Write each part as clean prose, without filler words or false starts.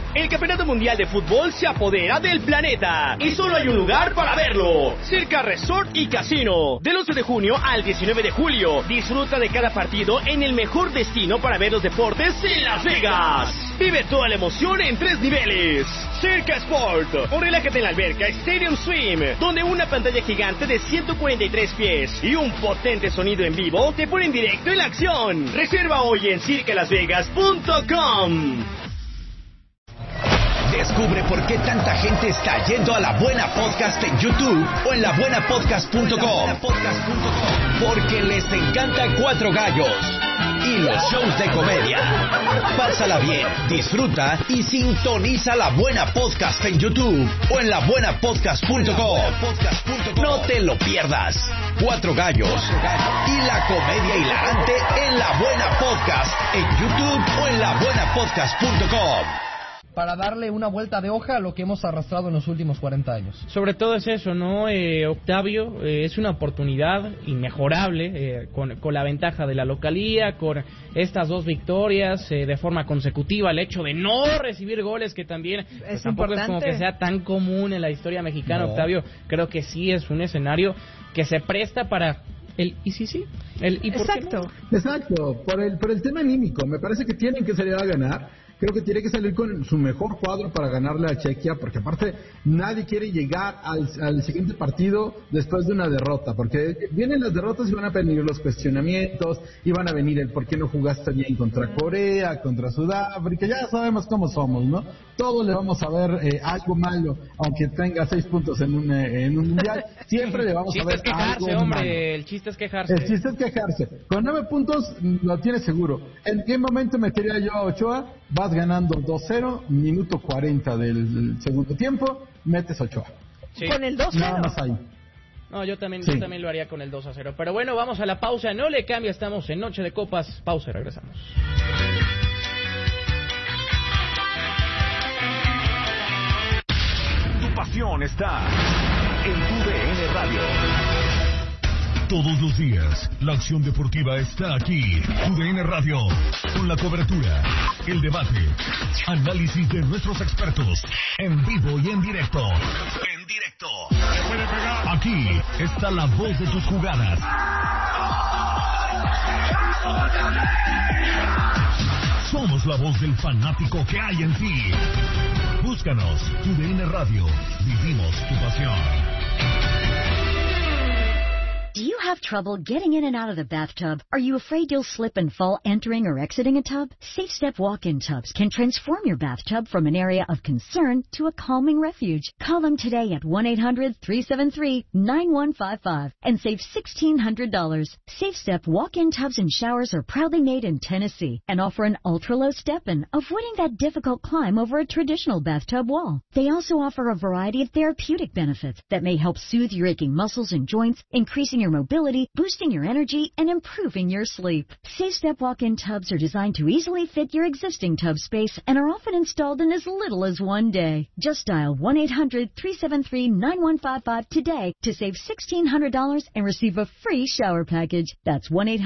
El Campeonato Mundial de Fútbol se apodera del planeta y solo hay un lugar para verlo: Circa Resort y Casino. Del 11 de junio al 19 de julio, disfruta de cada partido en el mejor destino para ver los deportes en Las Vegas. Vive toda la emoción en 3 niveles. Circa Sport, o relájate en la alberca Stadium Swim, donde una pantalla gigante de 143 pies y un potente sonido en vivo te ponen directo en la acción. Reserva hoy en circalasvegas.com. Descubre por qué tanta gente está yendo a La Buena Podcast en YouTube o en labuenapodcast.com. Porque les encanta Cuatro Gallos y los shows de comedia. Pásala bien, disfruta y sintoniza La Buena Podcast en YouTube o en labuenapodcast.com. No te lo pierdas. Cuatro Gallos y la comedia hilarante en La Buena Podcast en YouTube o en labuenapodcast.com. Para darle una vuelta de hoja a lo que hemos arrastrado en los últimos 40 años. Sobre todo es eso, ¿no? Octavio, es una oportunidad inmejorable, con la ventaja de la localía, con estas 2 victorias de forma consecutiva, el hecho de no recibir goles, que también es tampoco importante. es como que sea tan común en la historia mexicana, no. Octavio, creo que sí es un escenario que se presta para el ¿y sí? El ¿y por Exacto. qué no? Exacto, por el tema anímico, me parece que tienen que salir a ganar. Creo que tiene que salir con su mejor cuadro para ganarle a Chequia, porque aparte nadie quiere llegar al siguiente partido después de una derrota, porque vienen las derrotas y van a venir los cuestionamientos, y van a venir el por qué no jugaste bien contra Corea, contra Sudáfrica, ya sabemos cómo somos, ¿no? Todos le vamos a ver algo malo, aunque tenga 6 puntos en un mundial, siempre le vamos a ver algo malo. Hombre, el chiste es quejarse. El chiste es quejarse. Con 9 puntos lo tienes seguro. ¿En qué momento metería yo a Ochoa? Vas ganando 2-0, minuto 40 del segundo tiempo, metes Ochoa. Sí. Con el 2-0. Nada más ahí. No, yo también lo haría con el 2-0. Pero bueno, vamos a la pausa. No le cambia, estamos en Noche de Copas. Pausa y regresamos. Tu pasión está en TUDN Radio. Todos los días, la acción deportiva está aquí. TUDN Radio, con la cobertura, el debate, análisis de nuestros expertos, en vivo y en directo. Aquí está la voz de tus jugadas. Somos la voz del fanático que hay en ti. Búscanos, TUDN Radio. Vivimos tu pasión. Do you have trouble getting in and out of the bathtub? Are you afraid you'll slip and fall entering or exiting a tub? Safe Step walk-in tubs can transform your bathtub from an area of concern to a calming refuge. Call them today at 1-800-373-9155 and save $1,600. Safe Step walk-in tubs and showers are proudly made in Tennessee and offer an ultra-low step-in, avoiding that difficult climb over a traditional bathtub wall. They also offer a variety of therapeutic benefits that may help soothe your aching muscles and joints, increasing your mobility, boosting your energy, and improving your sleep. Safe Step walk-in tubs are designed to easily fit your existing tub space and are often installed in as little as 1 day. Just dial 1-800-373-9155 today to save $1,600 and receive a free shower package. That's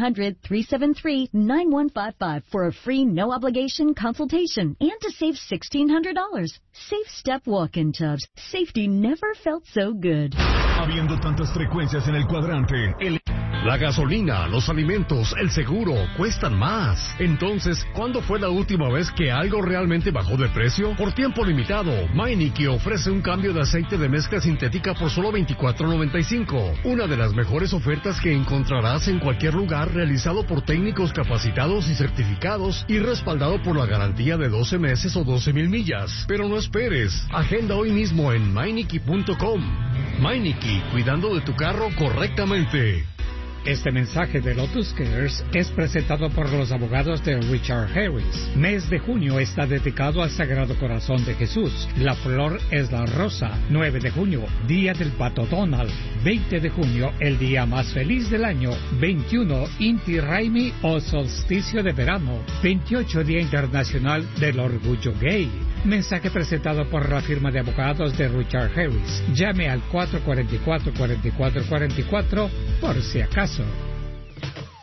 1-800-373-9155 for a free no-obligation consultation and to save $1,600. Safe Step walk-in tubs. Safety never felt so good. Habiendo tantas frecuencias en el cuadrante, la gasolina, los alimentos, el seguro cuestan más. Entonces, ¿cuándo fue la última vez que algo realmente bajó de precio? Por tiempo limitado, Meineke ofrece un cambio de aceite de mezcla sintética por solo $24.95. Una de las mejores ofertas que encontrarás en cualquier lugar, realizado por técnicos capacitados y certificados y respaldado por la garantía de 12 meses o 12,000 millas. Pero no esperes. Agenda hoy mismo en Meineke.com. Meineke, cuidando de tu carro correctamente. Este mensaje de Lotus Cares es presentado por los abogados de Richard Harris. Mes de junio está dedicado al Sagrado Corazón de Jesús. La flor es la rosa. 9 de junio, Día del Pato Donald. 20 de junio, el día más feliz del año. 21, Inti Raymi o solsticio de verano. 28, Día Internacional del Orgullo Gay. Mensaje presentado por la firma de abogados de Richard Harris. Llame al 444-4444 por si acaso.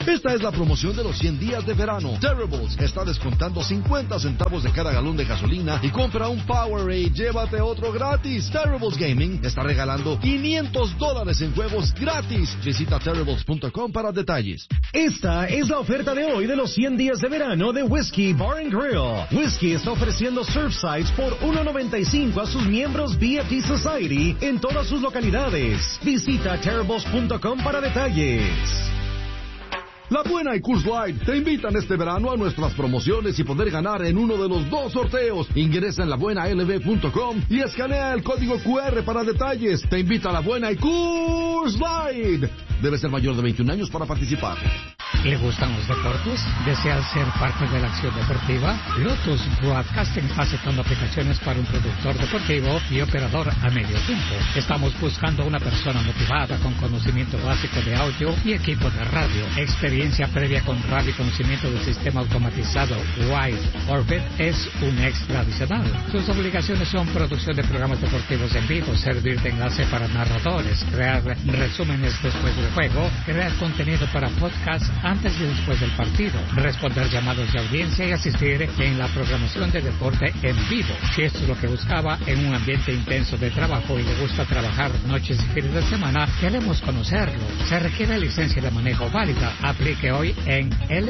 Esta es la promoción de los 100 días de verano. Terribles está descontando 50 centavos de cada galón de gasolina y compra un Powerade y llévate otro gratis. Terribles Gaming está regalando $500 en juegos gratis. Visita terribles.com para detalles. Esta es la oferta de hoy de los 100 días de verano de Whiskey Bar & Grill. Whiskey está ofreciendo Surfsides por $1.95 a sus miembros BFT Society en todas sus localidades. Visita terribles.com para detalles. La Buena y Coors Light te invitan este verano a nuestras promociones y poder ganar en uno de los 2 sorteos. Ingresa en labuenalb.com y escanea el código QR para detalles. Te invita a La Buena y Coors Light. Debe ser mayor de 21 años para participar. ¿Le gustan los deportes? ¿Desea ser parte de la acción deportiva? Lotus Broadcasting está aceptando aplicaciones para un productor deportivo y operador a medio tiempo. Estamos buscando una persona motivada con conocimiento básico de audio y equipo de radio. Experiencia previa con radio y conocimiento del sistema automatizado Wide Orbit es un extra adicional. Sus obligaciones son producción de programas deportivos en vivo, servir de enlace para narradores, crear resúmenes después del juego, crear contenido para podcasts antes y después del partido, responder llamados de audiencia y asistir en la programación de deporte en vivo. Si esto es lo que buscaba en un ambiente intenso de trabajo y le gusta trabajar noches y fines de semana, queremos conocerlo. Se requiere licencia de manejo válida. Aplique hoy en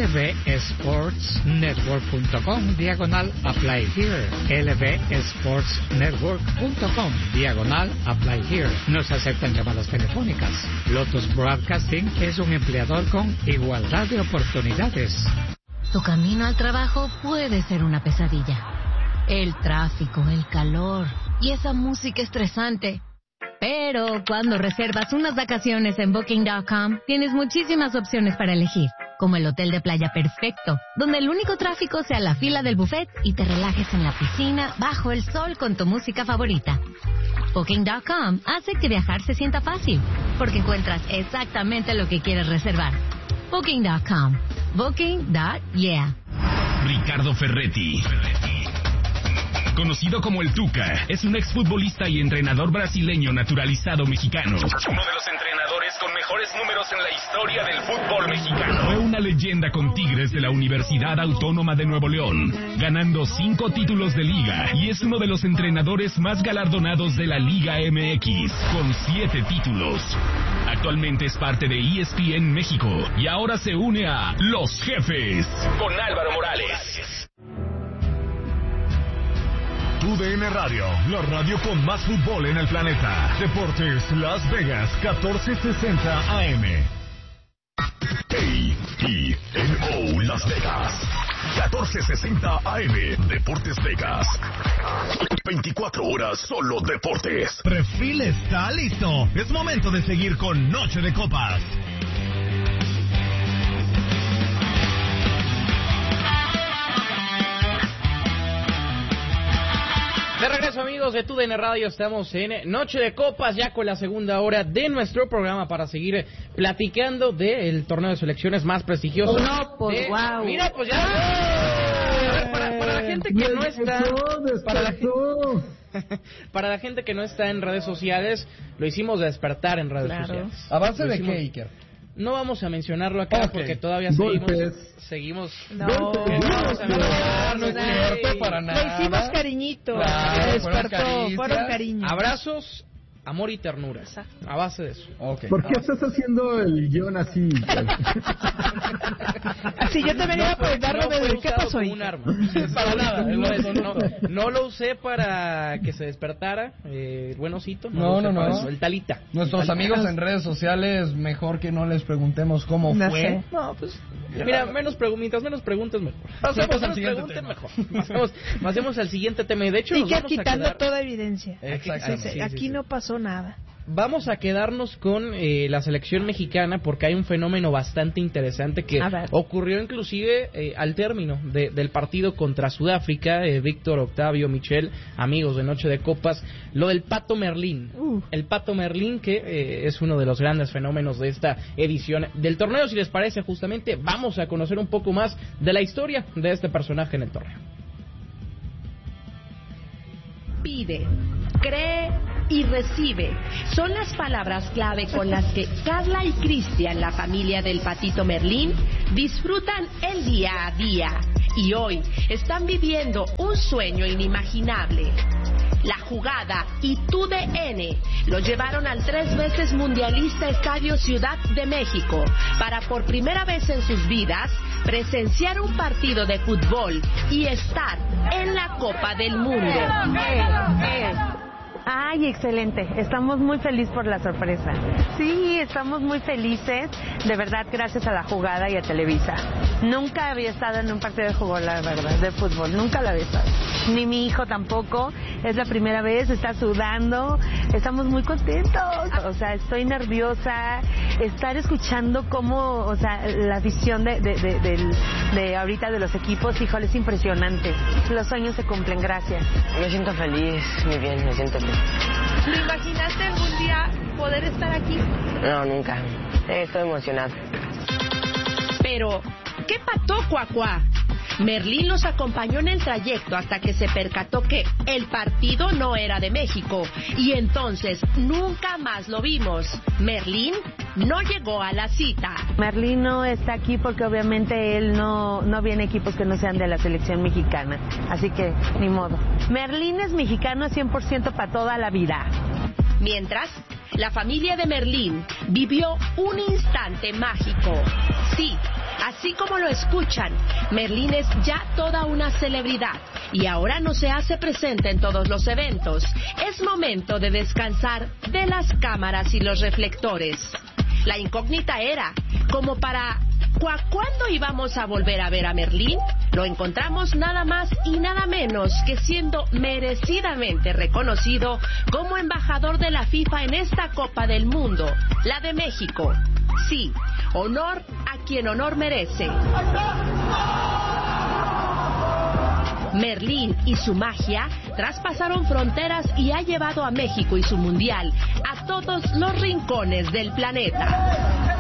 lvsportsnetwork.com/apply here. lvsportsnetwork.com/apply here. No se aceptan llamadas telefónicas. Lotus Broadcasting es un empleador con igualdad de oportunidades. Tu camino al trabajo puede ser una pesadilla. El tráfico, el calor y esa música estresante. Pero cuando reservas unas vacaciones en Booking.com, tienes muchísimas opciones para elegir, como el hotel de playa perfecto, donde el único tráfico sea la fila del buffet y te relajes en la piscina bajo el sol con tu música favorita. Booking.com hace que viajar se sienta fácil, porque encuentras exactamente lo que quieres reservar. Booking.com. Booking.yeah. Ricardo Ferretti, conocido como el Tuca, es un exfutbolista y entrenador brasileño naturalizado mexicano. Uno de los entrenadores con mejores números en la historia del fútbol mexicano. Fue una leyenda con Tigres de la Universidad Autónoma de Nuevo León, ganando 5 títulos de liga, y es uno de los entrenadores más galardonados de la Liga MX, con 7 títulos. Actualmente es parte de ESPN México y ahora se une a Los Jefes con Álvaro Morales. TUDN Radio, la radio con más fútbol en el planeta. Deportes Las Vegas, 1460 AM. KTNO Las Vegas, 1460 AM. Deportes Vegas. 24 horas solo deportes. Prefil está listo. Es momento de seguir con Noche de Copas. De regreso, amigos de TUDN Radio, estamos en Noche de Copas, ya con la segunda hora de nuestro programa para seguir platicando del torneo de selecciones más prestigioso. No, pues wow. Mira, pues ya. Para la gente que no está, para la gente que no está en redes sociales, lo hicimos despertar en redes sociales. ¿A base de qué, Iker? No vamos a mencionarlo acá porque todavía seguimos. No vamos a mencionar, no es cierto para nada. Le hicimos cariñito. Claro, fueron cariños. Abrazos, amor y ternura. A base de eso. ¿Por qué estás haciendo el guión así? Si yo te venía a preguntarlo de qué pasó ahí. Un arma. Para nada. No lo usé para que se despertara el buen osito. No. El talita. Nuestros amigos en redes sociales, mejor que no les preguntemos cómo fue. No, pues mira, menos preguntas, mejor. Pasemos al siguiente tema. Mejor. Pasemos al siguiente tema. De hecho, y que quitando toda evidencia. Exactamente. Aquí no pasó nada. Vamos a quedarnos con la selección mexicana porque hay un fenómeno bastante interesante que ocurrió inclusive al término del partido contra Sudáfrica. Víctor, Octavio, Michelle, amigos de Noche de Copas, lo del Pato Merlín. El Pato Merlín, que es uno de los grandes fenómenos de esta edición del torneo. Si les parece, justamente vamos a conocer un poco más de la historia de este personaje en el torneo. Pide, cree y recibe. Son las palabras clave con las que Carla y Cristian, la familia del Patito Merlín, disfrutan el día a día. Y hoy están viviendo un sueño inimaginable. La Jugada y TUDN lo llevaron al 3 veces mundialista Estadio Ciudad de México para por primera vez en sus vidas presenciar un partido de fútbol y estar en la Copa del Mundo. Ay, excelente. Estamos muy felices por la sorpresa. Sí, estamos muy felices. De verdad, gracias a La Jugada y a Televisa. Nunca había estado en un partido de fútbol, la verdad, de fútbol. Nunca lo había estado. Ni mi hijo tampoco. Es la primera vez, está sudando. Estamos muy contentos. O sea, estoy nerviosa. Estar escuchando cómo, o sea, la visión de ahorita de los equipos, híjole, es impresionante. Los sueños se cumplen, gracias. Me siento feliz, muy bien, me siento feliz. ¿Lo imaginaste algún día poder estar aquí? No, nunca. Estoy emocionado. Pero, ¿qué pató, Cuacuá? Merlín los acompañó en el trayecto hasta que se percató que el partido no era de México y entonces nunca más lo vimos. Merlín no llegó a la cita. Merlín no está aquí porque obviamente él no viene a equipos que no sean de la selección mexicana, así que ni modo. Merlín es mexicano 100% para toda la vida. Mientras, la familia de Merlín vivió un instante mágico. Sí, así como lo escuchan, Merlín es ya toda una celebridad y ahora no se hace presente en todos los eventos. Es momento de descansar de las cámaras y los reflectores. La incógnita era, como para ¿cuándo íbamos a volver a ver a Merlín? Lo encontramos nada más y nada menos que siendo merecidamente reconocido como embajador de la FIFA en esta Copa del Mundo, la de México. Sí, honor a quien honor merece. Merlín y su magia traspasaron fronteras y ha llevado a México y su mundial a todos los rincones del planeta.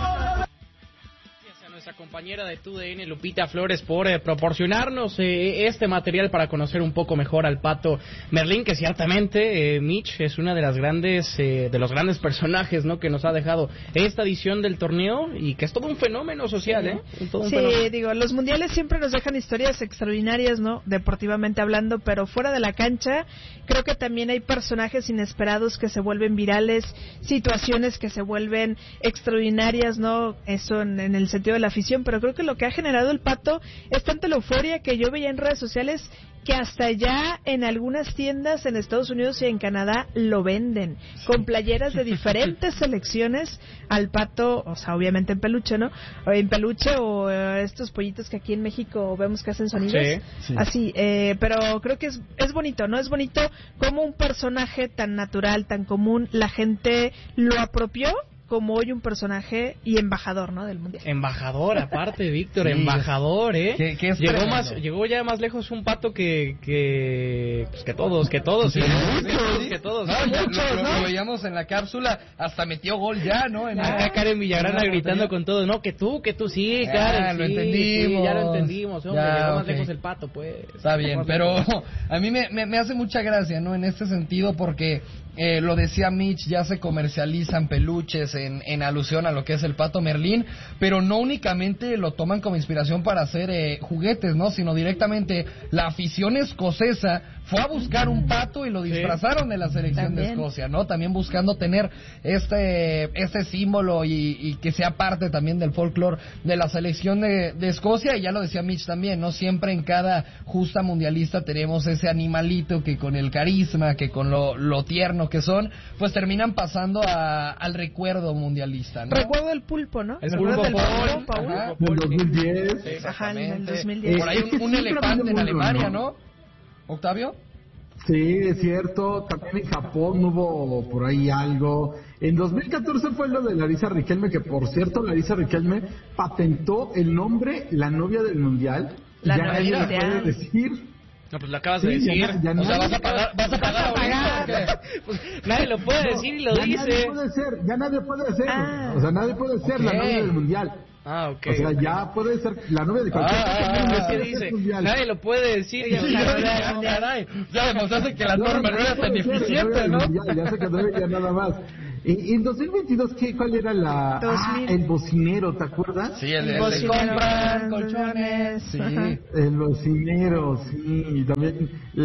Nuestra compañera de TUDN, Lupita Flores, por proporcionarnos este material para conocer un poco mejor al Pato Merlín, que ciertamente, Mitch, es una de las grandes, de los grandes personajes, ¿no?, que nos ha dejado esta edición del torneo y que es todo un fenómeno social, Todo un fenómeno. Digo, los mundiales siempre nos dejan historias extraordinarias, ¿no?, deportivamente hablando, pero fuera de la cancha creo que también hay personajes inesperados que se vuelven virales, situaciones que se vuelven extraordinarias, ¿no?, eso en el sentido de la afición, pero creo que lo que ha generado el Pato es tanta la euforia que yo veía en redes sociales que hasta ya en algunas tiendas en Estados Unidos y en Canadá lo venden, con playeras de diferentes selecciones al Pato, o sea, obviamente en peluche, ¿no? O en peluche o estos pollitos que aquí en México vemos que hacen sonidos. Sí. Así, pero creo que es bonito, ¿no? Es bonito como un personaje tan natural, tan común, la gente lo apropió como hoy un personaje y embajador, ¿no?, del mundial. Embajador, aparte, Víctor, sí, embajador, ¿eh? ¿Qué llegó ya más lejos un Pato que todos, sí, que todos. No, lo veíamos en la cápsula, hasta metió gol ya, ¿no? Acá Karen Villagrana gritando con todos, no, que tú, sí, Karen, lo entendimos. Sí, ya lo entendimos, hombre, llegó más lejos el Pato, pues. Está bien, pero a mí me hace mucha gracia, ¿no?, en este sentido, porque lo decía Mitch, ya se comercializan peluches en alusión a lo que es el Pato Merlín, pero no únicamente lo toman como inspiración para hacer juguetes, ¿no?, sino directamente la afición escocesa fue a buscar un pato y lo disfrazaron de la selección de Escocia, ¿no? También buscando tener este símbolo y que sea parte también del folclore de la selección de Escocia, y ya lo decía Mitch también, ¿no? Siempre en cada justa mundialista tenemos ese animalito que con el carisma, que con lo tierno que son, pues terminan pasando al recuerdo mundialista, ¿no? Recuerdo el pulpo, ¿no? El pulpo Paul. 2010. Ajá, en el 2010. Por ahí un elefante en Alemania, ¿no? ¿Octavio? Sí, es cierto. También en Japón hubo por ahí algo. En 2014 fue lo de Larissa Riquelme, que por cierto, Larissa Riquelme patentó el nombre La Novia del Mundial. La ya novia nadie le puede decir. No, pues lo acabas de decir. O sea, vas a pagar ahorita. Pues nadie lo puede decir y lo dice. Ya nadie puede ser. O sea, nadie puede ser la novia del Mundial. Ok. O sea, ya puede ser la novia de cualquier ¿qué dice? Nadie lo puede decir. Ya demostraste que la norma no era tan eficiente, ¿no? Ya se quedó ya nada más. En 2022, ¿cuál era el bocinero, ¿te acuerdas? Sí, el de comprar colchones. Sí. El bocinero, sí. Y también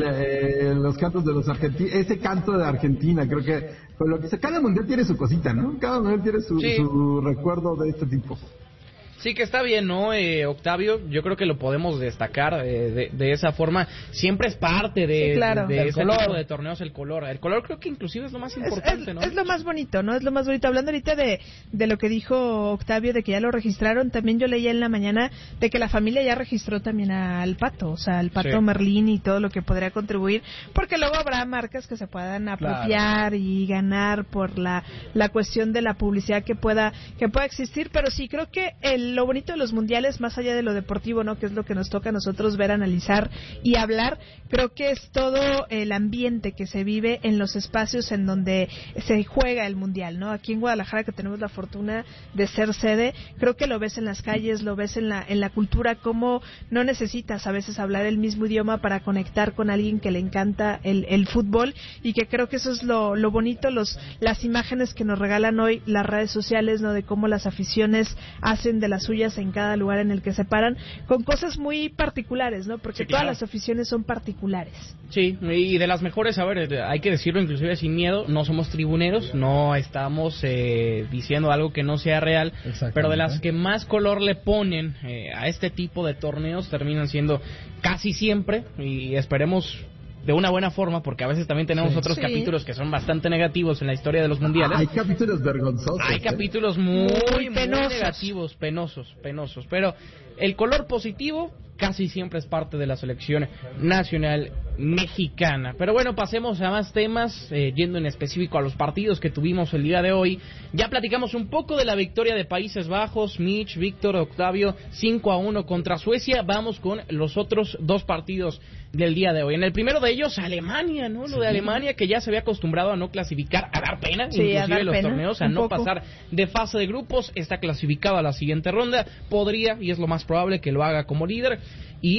los cantos de los argentinos. Ese canto de Argentina, creo que fue lo que cada mundial tiene su cosita, ¿no? Cada mundial tiene su recuerdo de este tipo. Sí, que está bien, ¿no, Octavio? Yo creo que lo podemos destacar de esa forma. Siempre es parte de ese tipo de torneos el color. El color creo que inclusive es lo más importante, ¿no? Es lo más bonito, ¿no? Es lo más bonito. Hablando ahorita de lo que dijo Octavio, de que ya lo registraron, también yo leía en la mañana de que la familia ya registró también al Pato, o sea, al Pato Merlín y todo lo que podría contribuir, porque luego habrá marcas que se puedan apropiar y ganar por la cuestión de la publicidad que pueda existir, pero sí, creo que lo bonito de los mundiales, más allá de lo deportivo, ¿no? Que es lo que nos toca a nosotros ver, analizar y hablar, creo que es todo el ambiente que se vive en los espacios en donde se juega el mundial, ¿no? Aquí en Guadalajara, que tenemos la fortuna de ser sede, creo que lo ves en las calles, lo ves en la cultura, cómo no necesitas a veces hablar el mismo idioma para conectar con alguien que le encanta el fútbol, y que creo que eso es lo bonito, las imágenes que nos regalan hoy las redes sociales, ¿no? De cómo las aficiones hacen de las suyas en cada lugar en el que se paran, con cosas muy particulares, ¿no? Porque todas las aficiones son particulares. Sí, y de las mejores, a ver, hay que decirlo inclusive sin miedo, no somos tribuneros, no estamos diciendo algo que no sea real, pero de las que más color le ponen a este tipo de torneos terminan siendo casi siempre, y esperemos de una buena forma, porque a veces también tenemos otros capítulos que son bastante negativos en la historia de los mundiales. Hay capítulos vergonzosos. Hay capítulos muy negativos, penosos, pero el color positivo casi siempre es parte de la selección nacional mexicana. Pero bueno, pasemos a más temas, yendo en específico a los partidos que tuvimos el día de hoy. Ya platicamos un poco de la victoria de Países Bajos, Mitch, Víctor, Octavio, 5-1 contra Suecia. Vamos con los otros dos partidos del día de hoy. En el primero de ellos, Alemania, ¿no? Lo de Alemania, que ya se había acostumbrado a no clasificar, a dar pena, inclusive en los torneos, a no pasar de fase de grupos, está clasificado a la siguiente ronda, podría, y es lo más probable, que lo haga como líder. Y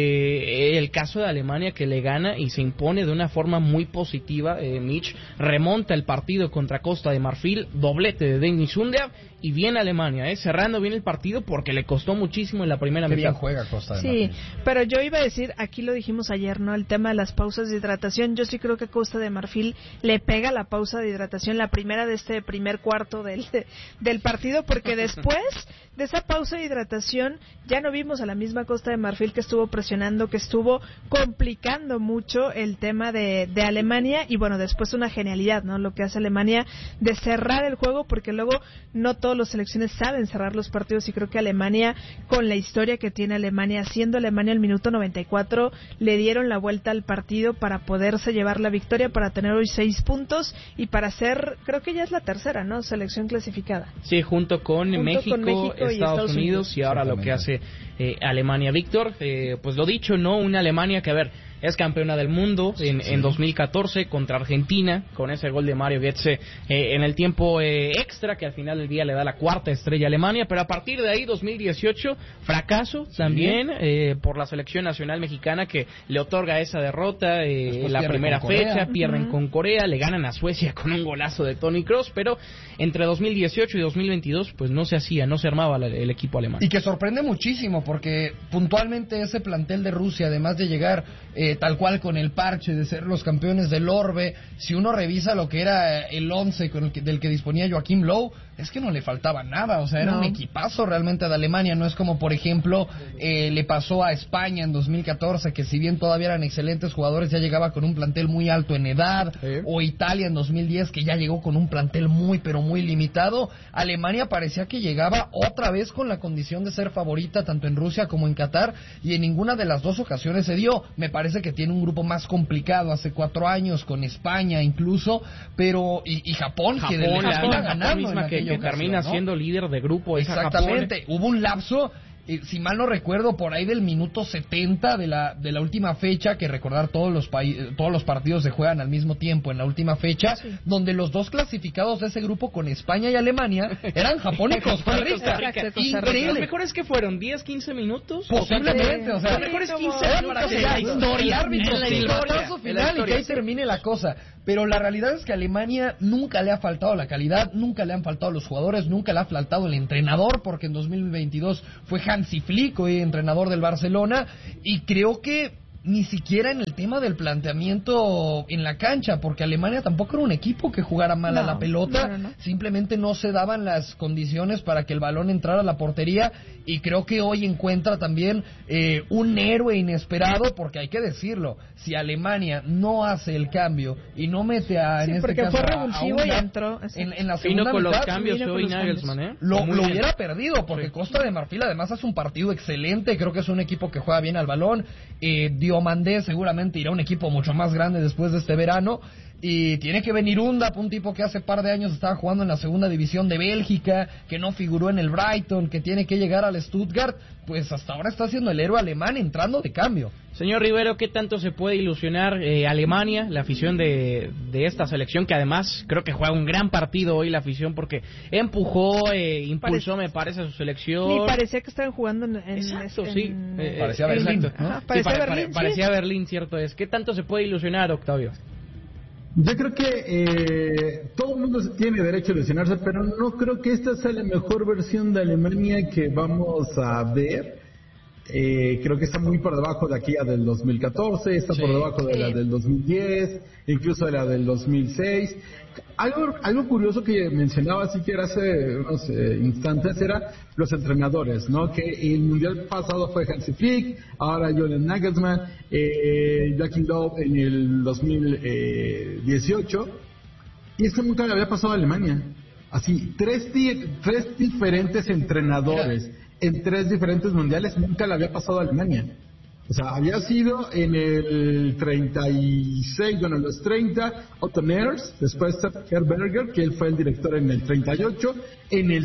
el caso de Alemania, que le gana y se impone de una forma muy positiva. Mitch remonta el partido contra Costa de Marfil, doblete de Dennis Undav, y viene Alemania, cerrando bien el partido, porque le costó muchísimo en la primera mitad. Bien juega Costa de Marfil. Sí, pero yo iba a decir, aquí lo dijimos ayer, ¿no? El tema de las pausas de hidratación. Yo sí creo que Costa de Marfil le pega la pausa de hidratación, la primera de este primer cuarto del partido, porque después de esa pausa de hidratación ya no vimos a la misma Costa de Marfil, que estuvo presionando, que estuvo complicando mucho el tema de Alemania. Y bueno, después una genialidad, ¿no? Lo que hace Alemania de cerrar el juego, porque luego no todas las selecciones saben cerrar los partidos, y creo que Alemania, con la historia que tiene Alemania, siendo Alemania al minuto 94, le dieron la vuelta al partido para poderse llevar la victoria, para tener hoy 6 puntos y para ser, creo que ya es la tercera, ¿no? Selección clasificada. Sí, junto con México, Estados Unidos, y ahora lo que hace Alemania. Víctor, pues lo dicho, ¿no? Una Alemania que, a ver, es campeona del mundo en 2014 contra Argentina, con ese gol de Mario Götze en el tiempo extra, que al final del día le da la cuarta estrella a Alemania. Pero a partir de ahí, 2018, fracaso también por la selección nacional mexicana, que le otorga esa derrota la primera fecha, pierden con Corea, le ganan a Suecia con un golazo de Toni Kroos, pero entre 2018 y 2022 pues no se armaba el equipo alemán. Y que sorprende muchísimo, porque puntualmente ese plantel de Rusia, además de llegar tal cual con el parche de ser los campeones del orbe, si uno revisa lo que era el 11 del que disponía Joachim Löw, es que no le faltaba nada, o sea, era un equipazo realmente de Alemania. No es como, por ejemplo, le pasó a España en 2014, que si bien todavía eran excelentes jugadores, ya llegaba con un plantel muy alto en edad, o Italia en 2010, que ya llegó con un plantel muy, pero muy limitado. Alemania parecía que llegaba otra vez con la condición de ser favorita, tanto en Rusia como en Qatar, y en ninguna de las dos ocasiones se dio. Me parece que tiene un grupo más complicado hace 4 años, con España incluso, pero y Japón que le termina ganando misma que termina siendo líder de grupo. Exactamente. Hubo un lapso si mal no recuerdo, por ahí del minuto 70 de la última fecha, que recordar todos los partidos se juegan al mismo tiempo en la última fecha, donde los dos clasificados de ese grupo con España y Alemania eran Japón y Costa Rica. Increíble. Los mejores que fueron 10-15 minutos. Posiblemente, o sea, los mejores 15 minutos para hacer la historia, el batazo final y que ahí termine la cosa. Pero la realidad es que a Alemania nunca le ha faltado la calidad, nunca le han faltado los jugadores, nunca le ha faltado el entrenador, porque en 2022 fue Hansi Flick, hoy entrenador del Barcelona, y creo que ni siquiera en el tema del planteamiento en la cancha, porque Alemania tampoco era un equipo que jugara mal a la pelota, simplemente no se daban las condiciones para que el balón entrara a la portería, y creo que hoy encuentra también un héroe inesperado, porque hay que decirlo, si Alemania no hace el cambio y no mete a, en este caso, fue revulsivo y entró en la segunda con mitad, los cambios hoy Nagelsmann, lo hubiera perdido, porque Costa de Marfil además hace un partido excelente, creo que es un equipo que juega bien al balón, Diomandé seguramente irá a un equipo mucho más grande después de este verano, y tiene que venir Undap, un tipo que hace par de años estaba jugando en la segunda división de Bélgica, que no figuró en el Brighton, que tiene que llegar al Stuttgart, pues hasta ahora está siendo el héroe alemán entrando de cambio. Señor Rivero, ¿qué tanto se puede ilusionar Alemania, la afición de esta selección, que además creo que juega un gran partido hoy la afición, porque empujó, impulsó, me parece, a su selección? Ni parecía que estaban jugando en exacto, sí. Parecía Berlín. Parecía Berlín, cierto es. ¿Qué tanto se puede ilusionar, Octavio? Yo creo que todo el mundo tiene derecho a ilusionarse, pero no creo que esta sea la mejor versión de Alemania que vamos a ver. Creo que está muy por debajo de aquí a del 2014, está por debajo de la del 2010, incluso de la del 2006. Algo curioso que mencionaba así que era hace unos instantes era los entrenadores, ¿no? Que el mundial pasado fue Hansi Flick, ahora Julian Nagelsmann, Joachim Löw en el 2018, y esto nunca le había pasado a Alemania. Así, tres diferentes entrenadores en 3 diferentes mundiales, nunca le había pasado a Alemania. O sea, había sido en el 36, bueno, en los 30, Otto Neers, después Herr Berger, que él fue el director en el 38, en el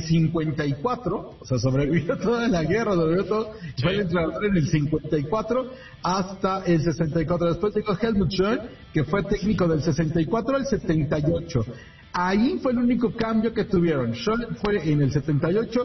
54, o sea, sobrevivió toda la guerra, fue el entrenador en el 54 hasta el 64. Después llegó Helmut Schön, que fue técnico del 64 al 78. Ahí fue el único cambio que tuvieron. Schön fue en el 78,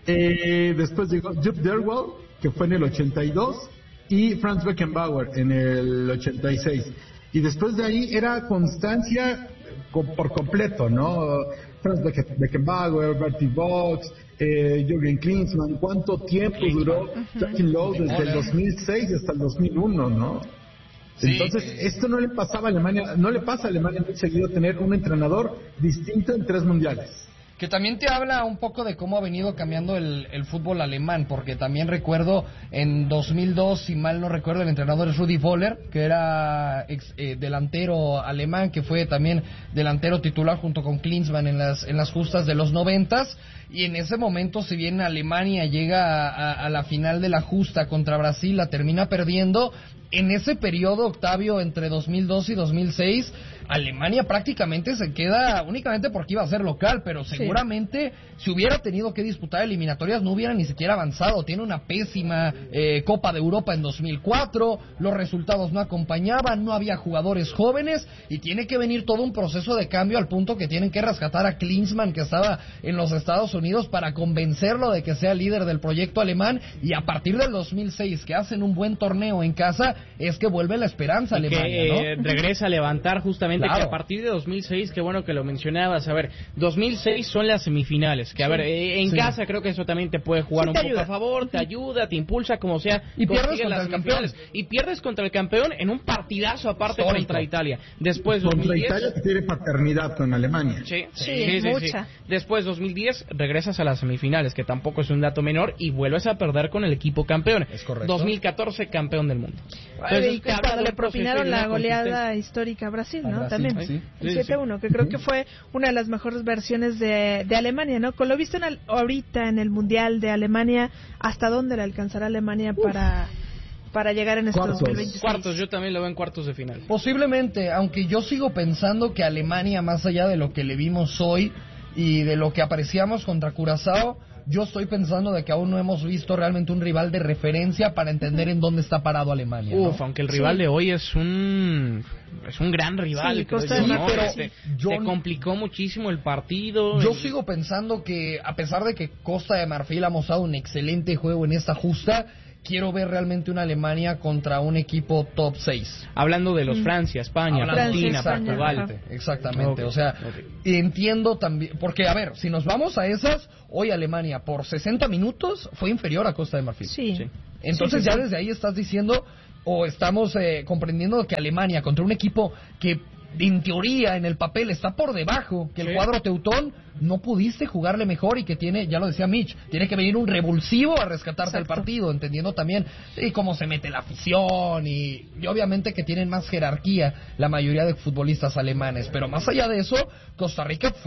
después llegó Jupp Derwall, que fue en el 82, y Franz Beckenbauer en el 86. Y después de ahí era constancia por completo, ¿no? Franz Beckenbauer, Bertie Vogts, Jürgen Klinsmann. ¿Cuánto tiempo duró Joachim Löw desde el 2006 hasta el 2001, no? Sí. Entonces, esto no le pasaba a Alemania, no le pasa a Alemania muy seguido tener un entrenador distinto en 3 mundiales. Que también te habla un poco de cómo ha venido cambiando el fútbol alemán, porque también recuerdo en 2002, si mal no recuerdo, el entrenador es Rudi Völler, que era delantero alemán, que fue también delantero titular junto con Klinsmann en las justas de los 90s, y en ese momento, si bien Alemania llega a la final de la justa contra Brasil, la termina perdiendo. En ese periodo, Octavio, entre 2002 y 2006, Alemania prácticamente se queda únicamente porque iba a ser local, pero seguramente si hubiera tenido que disputar eliminatorias no hubiera ni siquiera avanzado. Tiene una pésima Copa de Europa en 2004, los resultados no acompañaban, no había jugadores jóvenes y tiene que venir todo un proceso de cambio al punto que tienen que rescatar a Klinsmann, que estaba en los Estados Unidos, para convencerlo de que sea líder del proyecto alemán, y a partir del 2006, que hacen un buen torneo en casa, es que vuelve la esperanza Alemania, ¿no? Regresa a levantar justamente, claro. Que a partir de 2006, qué bueno que lo mencionabas, a ver, 2006 son las semifinales, que a ver, en casa creo que eso también te puede jugar un poco a favor, te ayuda, te impulsa, como sea, y pierdes contra el campeón. Y pierdes contra el campeón en un partidazo aparte contra Italia. Después contra 2010, Italia, que tiene paternidad con Alemania. Sí, mucha. Después 2010 regresas a las semifinales, que tampoco es un dato menor, y vuelves a perder con el equipo campeón. Es correcto. 2014 campeón del mundo. Entonces, y cuando le propinaron la goleada histórica a Brasil, ¿no? También. Sí. 7-1, que creo que fue una de las mejores versiones de Alemania, ¿no? Con lo visto ahorita en el Mundial de Alemania, ¿hasta dónde le alcanzará Alemania para llegar en este 2026? Cuartos, yo también lo veo en cuartos de final. Posiblemente, aunque yo sigo pensando que Alemania, más allá de lo que le vimos hoy y de lo que apreciamos contra Curazao, yo estoy pensando de que aún no hemos visto realmente un rival de referencia para entender en dónde está parado Alemania, ¿no? Aunque el rival de hoy es un gran rival, Sí, creo Costa yo, de ¿no? Marfil. Te complicó muchísimo el partido. Yo sigo pensando que, a pesar de que Costa de Marfil ha mostrado un excelente juego en esta justa, quiero ver realmente una Alemania contra un equipo top 6. Hablando de los Francia, España, Argentina, Portugal. Exactamente, o sea, entiendo también, porque a ver, si nos vamos a esas, hoy Alemania por 60 minutos fue inferior a Costa de Marfil. Sí. Entonces ya desde ahí estás diciendo, o estamos comprendiendo que Alemania contra un equipo que en teoría, en el papel, está por debajo que el cuadro teutón, no pudiste jugarle mejor y que tiene, ya lo decía Mitch, tiene que venir un revulsivo a rescatarte el partido, entendiendo también cómo se mete la afición y obviamente que tienen más jerarquía la mayoría de futbolistas alemanes, pero más allá de eso, Costa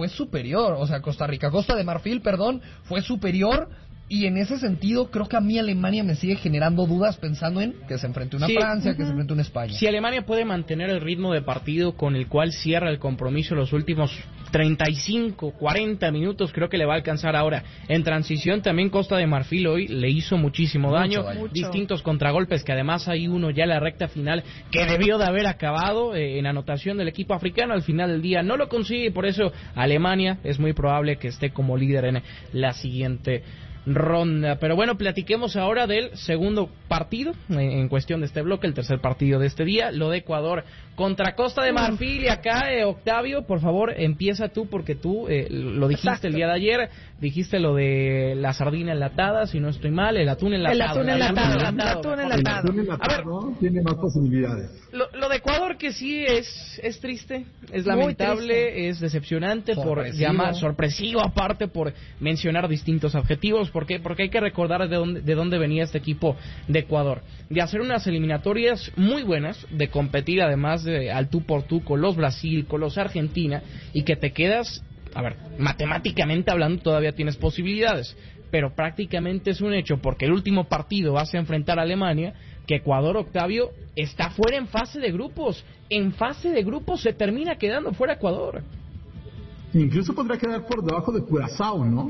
de Marfil, fue superior. Y en ese sentido, creo que a mí Alemania me sigue generando dudas pensando en que se enfrente a una Francia, que se enfrente a una España. Si Alemania puede mantener el ritmo de partido con el cual cierra el compromiso los últimos 35, 40 minutos, creo que le va a alcanzar ahora. En transición también Costa de Marfil hoy le hizo muchísimo daño. Distintos contragolpes, que además hay uno ya en la recta final que debió de haber acabado en anotación del equipo africano. Al final del día no lo consigue y por eso Alemania es muy probable que esté como líder en la siguiente ronda. Pero bueno, platiquemos ahora del segundo partido en cuestión de este bloque, el tercer partido de este día, lo de Ecuador contra Costa de Marfil. Y acá, Octavio, por favor, empieza tú, porque tú lo dijiste el día de ayer, dijiste lo de la sardina enlatada, si no estoy mal, el atún enlatado. El atún enlatado tiene más posibilidades. Lo de Ecuador, que sí es triste, es lamentable, es decepcionante, sorpresivo aparte, por mencionar distintos adjetivos. ¿Por qué? Porque hay que recordar de dónde venía este equipo de Ecuador, de hacer unas eliminatorias muy buenas, de competir además al tú por tú con los Brasil, con los Argentina, y que te quedas, a ver, matemáticamente hablando todavía tienes posibilidades, pero prácticamente es un hecho, porque el último partido vas a enfrentar a Alemania, que Ecuador, Octavio, está fuera en fase de grupos. En fase de grupos se termina quedando fuera Ecuador. Incluso podrá quedar por debajo de Curazao, ¿no?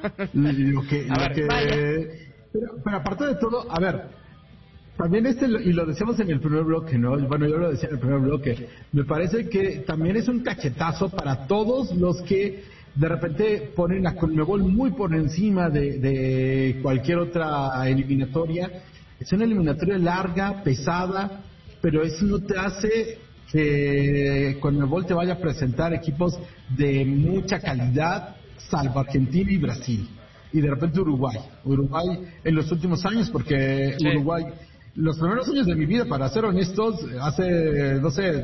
Pero aparte de todo, a ver, también y lo decíamos en el primer bloque, ¿no? Bueno, yo lo decía en el primer bloque, me parece que también es un cachetazo para todos los que de repente ponen a Conmebol muy por encima de cualquier otra eliminatoria. Es una eliminatoria larga, pesada, pero eso no te hace que Conmebol te vaya a presentar equipos de mucha calidad, salvo Argentina y Brasil. Y de repente Uruguay en los últimos años, porque Uruguay, los primeros años de mi vida, para ser honestos, hace,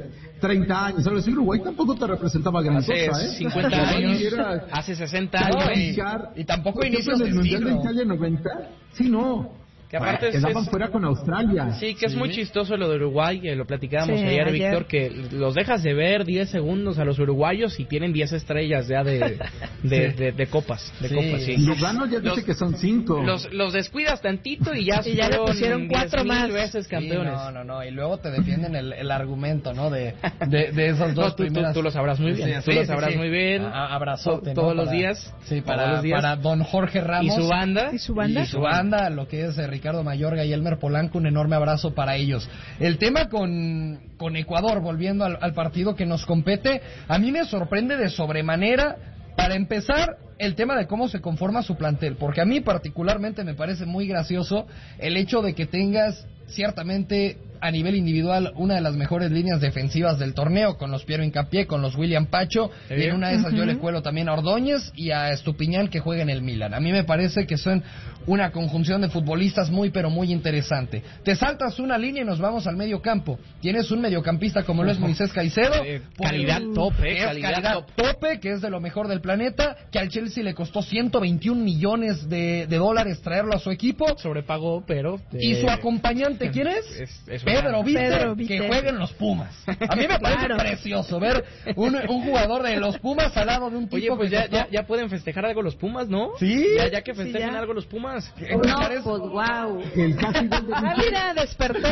30 años, ¿sabes? Uruguay tampoco te representaba gran cosa, ¿eh? Hace 50 años, hace 60 años. Y tampoco inicios del Mundial de Italia 90. Sí, no. Que aparte quedaban fuera con Australia. Sí, que es muy chistoso lo de Uruguay, lo platicábamos ayer, Víctor, que los dejas de ver 10 segundos a los uruguayos y tienen 10 estrellas ya de copas. Lugano ya dice que son 5. Los descuidas tantito y ya le pusieron 4 más veces campeones. No, y luego te defienden el argumento, ¿no? De esos dos primeras. Tú lo sabrás muy bien. Tú lo sabrás muy bien. Abrazote, todos los días. Sí, para don Jorge Ramos. ¿Y su banda? Lo que es Ricardo Mayorga y Elmer Polanco, un enorme abrazo para ellos. El tema con Ecuador, volviendo al partido que nos compete, a mí me sorprende de sobremanera, para empezar, el tema de cómo se conforma su plantel, porque a mí particularmente me parece muy gracioso el hecho de que tengas ciertamente a nivel individual una de las mejores líneas defensivas del torneo, con los Piero Hincapié, con los William Pacho, y en una de esas yo le cuelo también a Ordóñez y a Estupiñán, que juega en el Milan. A mí me parece que son una conjunción de futbolistas muy pero muy interesante. Te saltas una línea y nos vamos al medio campo. Tienes un mediocampista como lo es Moisés Caicedo, calidad tope, que es de lo mejor del planeta, que al Chelsea le costó 121 millones de dólares traerlo a su equipo. Sobrepagó, pero... ¿Y su acompañante quién es? Pedro Víctor, que juega en los Pumas. A mí me parece precioso ver un jugador de los Pumas al lado de un tipo. Oye, pues ya pueden festejar algo los Pumas, ¿no? Sí. Ya que festejen algo los Pumas. No, pues wow. Mira, despertó.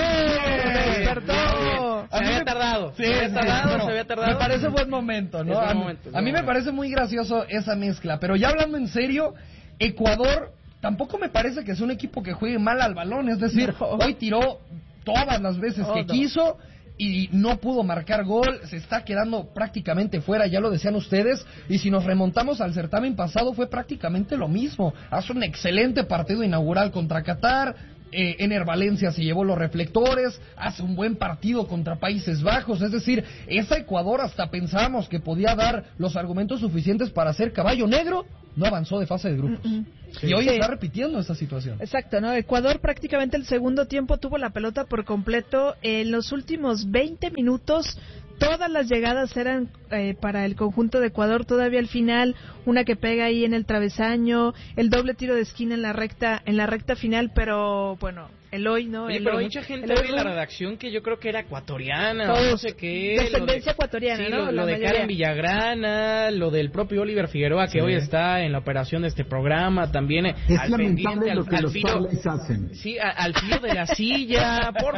Se había tardado. Se había tardado. Me parece buen momento, ¿no? A mí me parece muy gracioso esa mezcla, pero ya hablando en serio, Ecuador tampoco me parece que sea un equipo que juegue mal al balón, es decir, hoy tiró todas las veces que quiso y no pudo marcar gol, se está quedando prácticamente fuera, ya lo decían ustedes, y si nos remontamos al certamen pasado fue prácticamente lo mismo. Hace un excelente partido inaugural contra Qatar, Ener Valencia se llevó los reflectores, hace un buen partido contra Países Bajos, es decir, esa Ecuador hasta pensábamos que podía dar los argumentos suficientes para ser caballo negro, no avanzó de fase de grupos. Sí. Y hoy está repitiendo esta situación. Exacto, ¿no? Ecuador prácticamente el segundo tiempo tuvo la pelota por completo. En los últimos 20 minutos todas las llegadas eran para el conjunto de Ecuador. Todavía al final, una que pega ahí en el travesaño, el doble tiro de esquina en la recta final, pero bueno, Eloy, ¿no? Oye, Eloy, pero mucha gente hoy en la redacción que yo creo que era ecuatoriana, no sé qué. Descendencia ecuatoriana, sí, ¿no? Lo de Karen Villagrana, lo del propio Oliver Figueroa, que hoy está en la operación de este programa, también es al pendiente, lo que al los filo, hacen. Sí, al filo de la silla, por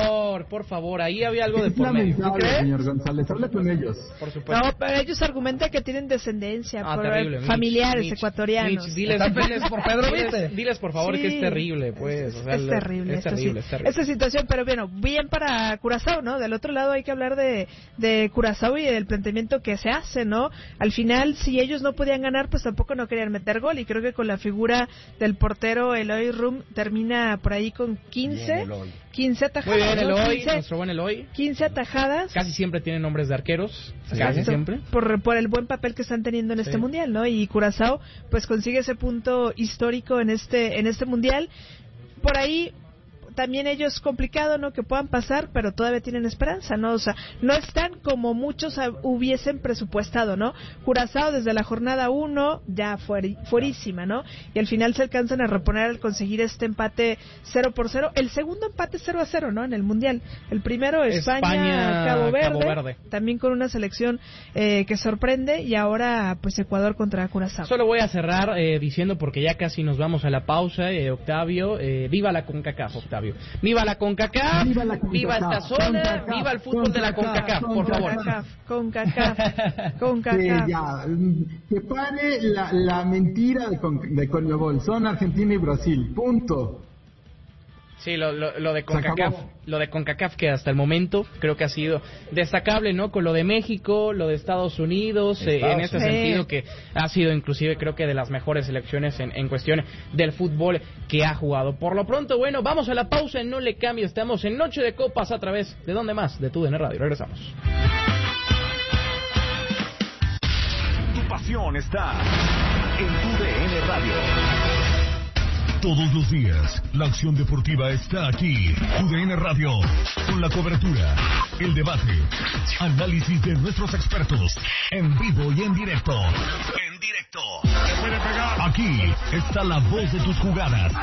favor, ahí había algo de por medio. Es lamentable, señor González, habla con ellos. Por supuesto. No, pero ellos argumentan que tienen descendencia, terrible, familiares ecuatorianos. Diles por Pedro Vite. Diles por favor que es terrible, pues. Es terrible. Esta situación, pero bueno, bien para Curazao, ¿no? Del otro lado hay que hablar de Curazao y del planteamiento que se hace, ¿no? Al final, si ellos no podían ganar, pues tampoco no querían meter gol, y creo que con la figura del portero Eloy Rum termina por ahí con 15 atajadas. Muy bien, Eloy, nuestro buen Eloy. 15 atajadas. Casi siempre tienen nombres de arqueros, casi siempre. Por el buen papel que están teniendo en este mundial, ¿no? Y Curazao, pues consigue ese punto histórico en este mundial. Por ahí también ellos complicado, ¿no? Que puedan pasar, pero todavía tienen esperanza, ¿no? O sea, no están como muchos hubiesen presupuestado, ¿no? Curazao desde la jornada 1 ya fuerísima, ¿no? Y al final se alcanzan a reponer al conseguir este empate 0-0. El segundo empate 0-0, ¿no? En el Mundial. El primero España Cabo Verde, también con una selección que sorprende, y ahora pues Ecuador contra Curazao. Solo voy a cerrar diciendo, porque ya casi nos vamos a la pausa, Octavio, viva la CONCACAF, Octavio. Viva la CONCACAF, viva esta zona, viva el fútbol de la CONCACAF, por favor. CONCACAF. Que pare la mentira de CONMEBOL. Son Argentina y Brasil, punto. Sí, lo de CONCACAF que hasta el momento creo que ha sido destacable, ¿no? Con lo de México, lo de Estados Unidos, en este sentido que ha sido inclusive creo que de las mejores selecciones en cuestión del fútbol que ha jugado. Por lo pronto, bueno, vamos a la pausa, no le cambie, estamos en Noche de Copas a través de ¿dónde más? De TUDN Radio, regresamos. Tu pasión está en TUDN Radio. Todos los días, la acción deportiva está aquí. TUDN Radio, con la cobertura, el debate, análisis de nuestros expertos, en vivo y en directo. Aquí está la voz de tus jugadas.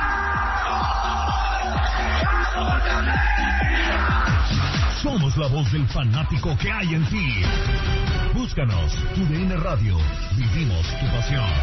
Somos la voz del fanático que hay en ti. Búscanos, TUDN Radio, vivimos tu pasión.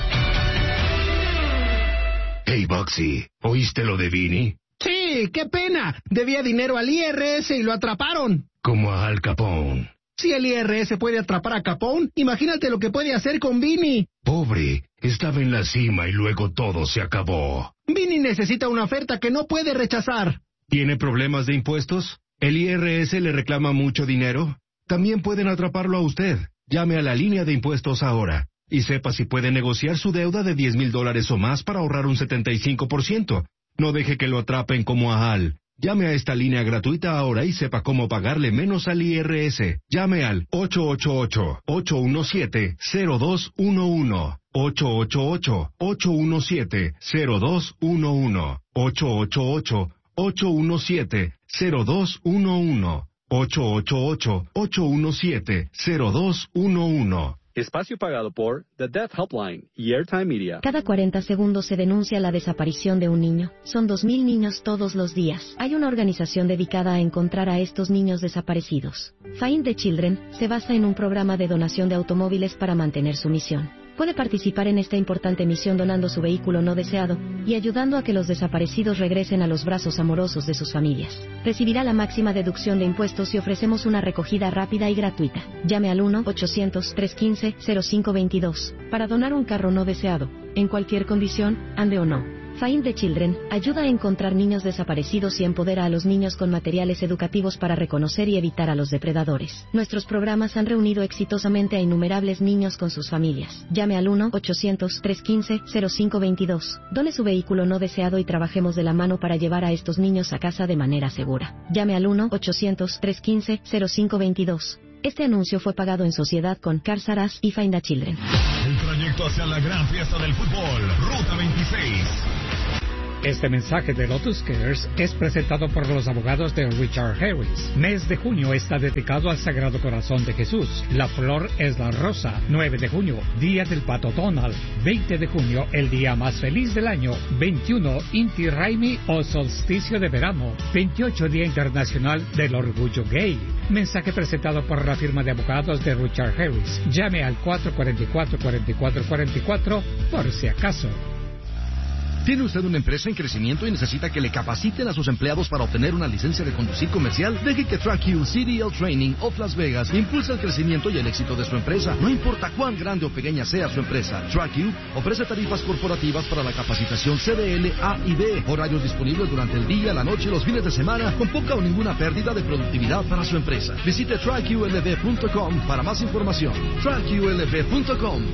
Hey, Boxy, ¿oíste lo de Vini? Sí, qué pena. Debía dinero al IRS y lo atraparon. Como a Al Capone. Si el IRS puede atrapar a Capone, imagínate lo que puede hacer con Vini. Pobre, estaba en la cima y luego todo se acabó. Vini necesita una oferta que no puede rechazar. ¿Tiene problemas de impuestos? ¿El IRS le reclama mucho dinero? También pueden atraparlo a usted. Llame a la línea de impuestos ahora. Y sepa si puede negociar su deuda de $10,000 o más para ahorrar un 75%. No deje que lo atrapen como a Al. Llame a esta línea gratuita ahora y sepa cómo pagarle menos al IRS. Llame al 888-817-0211. 888-817-0211. 888-817-0211. 888-817-0211. Espacio pagado por The Deaf Helpline y Airtime Media. Cada 40 segundos se denuncia la desaparición de un niño. Son 2,000 niños todos los días. Hay una organización dedicada a encontrar a estos niños desaparecidos. Find the Children se basa en un programa de donación de automóviles para mantener su misión. Puede participar en esta importante misión donando su vehículo no deseado y ayudando a que los desaparecidos regresen a los brazos amorosos de sus familias. Recibirá la máxima deducción de impuestos y ofrecemos una recogida rápida y gratuita. Llame al 1-800-315-0522 para donar un carro no deseado, en cualquier condición, ande o no. Find the Children ayuda a encontrar niños desaparecidos y empodera a los niños con materiales educativos para reconocer y evitar a los depredadores. Nuestros programas han reunido exitosamente a innumerables niños con sus familias. Llame al 1-800-315-0522. Done su vehículo no deseado y trabajemos de la mano para llevar a estos niños a casa de manera segura. Llame al 1-800-315-0522. Este anuncio fue pagado en sociedad con Cars R Us y Find the Children. El trayecto hacia la gran fiesta del fútbol, Ruta 26. Este mensaje de Lotus Cares es presentado por los abogados de Richard Harris. Mes de junio está dedicado al Sagrado Corazón de Jesús. La flor es la rosa. 9 de junio, Día del Pato Donald. 20 de junio, el día más feliz del año. 21, Inti Raymi o solsticio de verano. 28, Día Internacional del Orgullo Gay. Mensaje presentado por la firma de abogados de Richard Harris. Llame al 444-4444 por si acaso. ¿Tiene usted una empresa en crecimiento y necesita que le capaciten a sus empleados para obtener una licencia de conducir comercial? Deje que TrackU, CDL Training of Las Vegas impulse el crecimiento y el éxito de su empresa. No importa cuán grande o pequeña sea su empresa, TrackU ofrece tarifas corporativas para la capacitación CDL, A y B. Horarios disponibles durante el día, la noche y los fines de semana, con poca o ninguna pérdida de productividad para su empresa. Visite TrackULV.com para más información. TrackULV.com.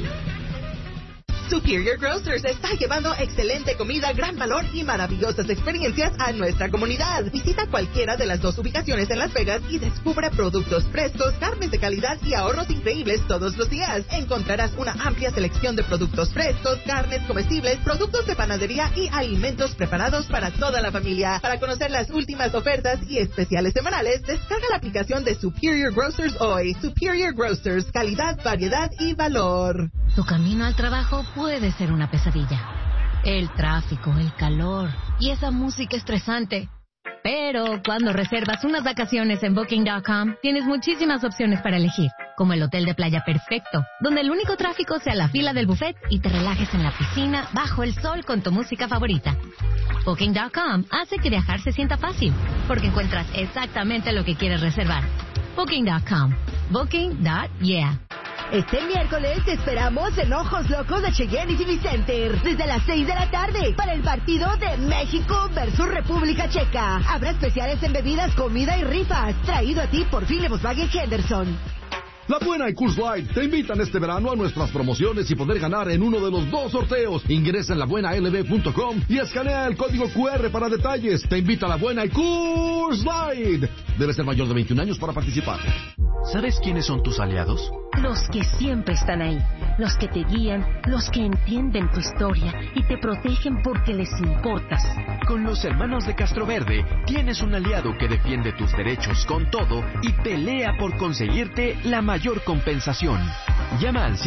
Superior Grocers está llevando excelente comida, gran valor y maravillosas experiencias a nuestra comunidad. Visita cualquiera de las 2 ubicaciones en Las Vegas y descubre productos frescos, carnes de calidad y ahorros increíbles todos los días. Encontrarás una amplia selección de productos frescos, carnes comestibles, productos de panadería y alimentos preparados para toda la familia. Para conocer las últimas ofertas y especiales semanales, descarga la aplicación de Superior Grocers hoy. Superior Grocers, calidad, variedad y valor. Tu camino al trabajo puede ser una pesadilla. El tráfico, el calor y esa música estresante. Pero cuando reservas unas vacaciones en Booking.com, tienes muchísimas opciones para elegir, como el hotel de playa perfecto, donde el único tráfico sea la fila del buffet y te relajes en la piscina bajo el sol con tu música favorita. Booking.com hace que viajar se sienta fácil, porque encuentras exactamente lo que quieres reservar. Booking.com. Booking.yeah. Este miércoles te esperamos en Ojos Locos de Cheyenne y TV Center desde las 6 de la tarde para el partido de México versus República Checa. Habrá especiales en bebidas, comida y rifas. Traído a ti por Philip Volkswagen Henderson. La Buena y Coors Light te invitan este verano a nuestras promociones y poder ganar en uno de los 2 sorteos. Ingresa en labuenalb.com y escanea el código QR para detalles. Te invita a La Buena y Coors Light. Debes ser mayor de 21 años para participar. ¿Sabes quiénes son tus aliados? Los que siempre están ahí, los que te guían, los que entienden tu historia y te protegen porque les importas. Con los hermanos de Castroverde tienes un aliado que defiende tus derechos con todo y pelea por conseguirte la mayor compensación. Llama al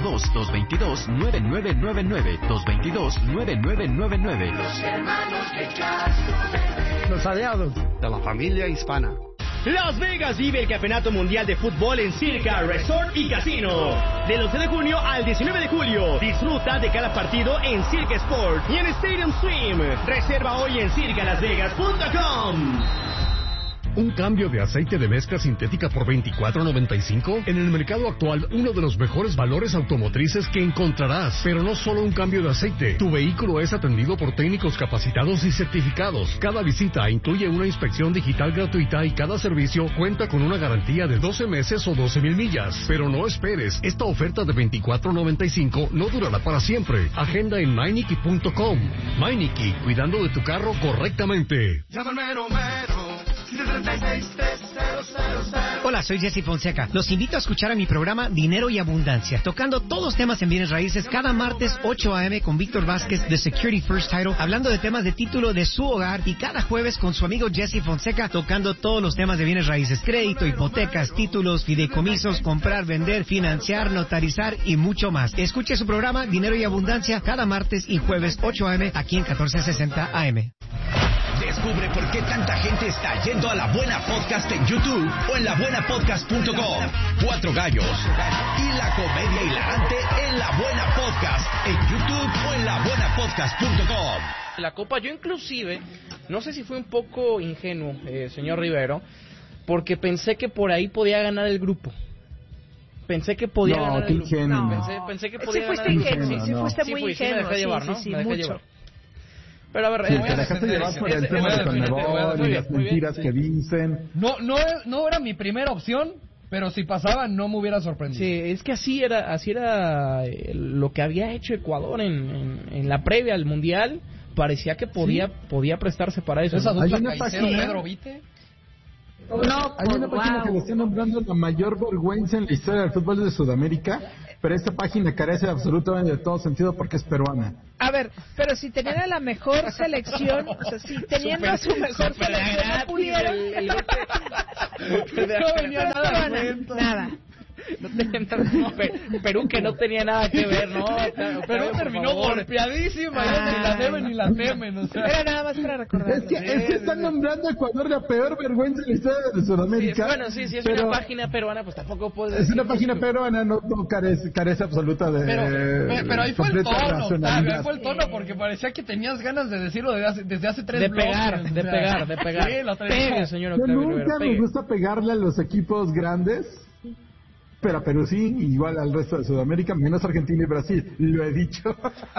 702-222-9999, 222-9999. Los hermanos de Castroverde. Los aliados de la familia hispana. Las Vegas vive el Campeonato Mundial de Fútbol en Circa Resort y Casino. Del 11 de junio al 19 de julio. Disfruta de cada partido en Circa Sport y en Stadium Stream. Reserva hoy en circalasvegas.com. ¿Un cambio de aceite de mezcla sintética por $24.95? En el mercado actual, uno de los mejores valores automotrices que encontrarás. Pero no solo un cambio de aceite. Tu vehículo es atendido por técnicos capacitados y certificados. Cada visita incluye una inspección digital gratuita y cada servicio cuenta con una garantía de 12 meses o 12,000 millas. Pero no esperes, esta oferta de $24.95 no durará para siempre. Agenda en Meineke.com. Meineke, cuidando de tu carro correctamente. Hola, soy Jesse Fonseca. Los invito a escuchar a mi programa Dinero y Abundancia, tocando todos los temas en bienes raíces cada martes 8 a.m. con Víctor Vázquez de Security First Title, hablando de temas de título de su hogar, y cada jueves con su amigo Jesse Fonseca tocando todos los temas de bienes raíces, crédito, hipotecas, títulos, fideicomisos, comprar, vender, financiar, notarizar y mucho más. Escuche su programa Dinero y Abundancia cada martes y jueves 8 a.m. aquí en 1460 AM. Descubre por qué tanta gente está yendo a La Buena Podcast en YouTube o en labuenapodcast.com. 4 gallos y la comedia hilarante en La Buena Podcast en YouTube o en labuenapodcast.com. La Copa, yo inclusive, no sé si fue un poco ingenuo, señor Rivero, porque pensé que por ahí podía ganar el grupo. Pensé que podía ganar el grupo. No, pensé que podía ganar el grupo. Sí, fuiste muy ingenuo. Me dejé llevar, ¿no? Sí, me dejé mucho. llevar. Pero a ver, te dejaste llevar por el tema de Conmebol y las mentiras que dicen. No era mi primera opción, pero si pasaba no me hubiera sorprendido. Sí, es que así era lo que había hecho Ecuador en la previa al Mundial. Parecía que podía prestarse para eso. Esa Hay dupla una Caicedo, página, Pedro Vite. hay una página que le está nombrando la mayor vergüenza en la historia del fútbol de Sudamérica, pero esta página carece absolutamente de todo sentido porque es peruana. A ver, pero si tenían a la mejor selección, o sea, si teniendo a su mejor selección no pudieron. No venía nada. Perú que no tenía nada que ver, ¿no? Pero terminó golpeadísima, ni la deben ni la temen, o sea. Era nada más para recordar. Es que están nombrando a Ecuador la peor vergüenza en la historia de Sudamérica. Sí, es una página peruana, pues tampoco puede. Es una página peruana, no carece absoluta de. Pero ahí fue el tono, racionalidad. ahí fue el tono, porque parecía que tenías ganas de decirlo desde hace 3 de bloques. De pegar. Sí, lo Pegue, señor Octavio Rivera, nunca me gusta pegarle a los equipos grandes. Pero a Perú sí, igual al resto de Sudamérica, menos Argentina y Brasil, lo he dicho.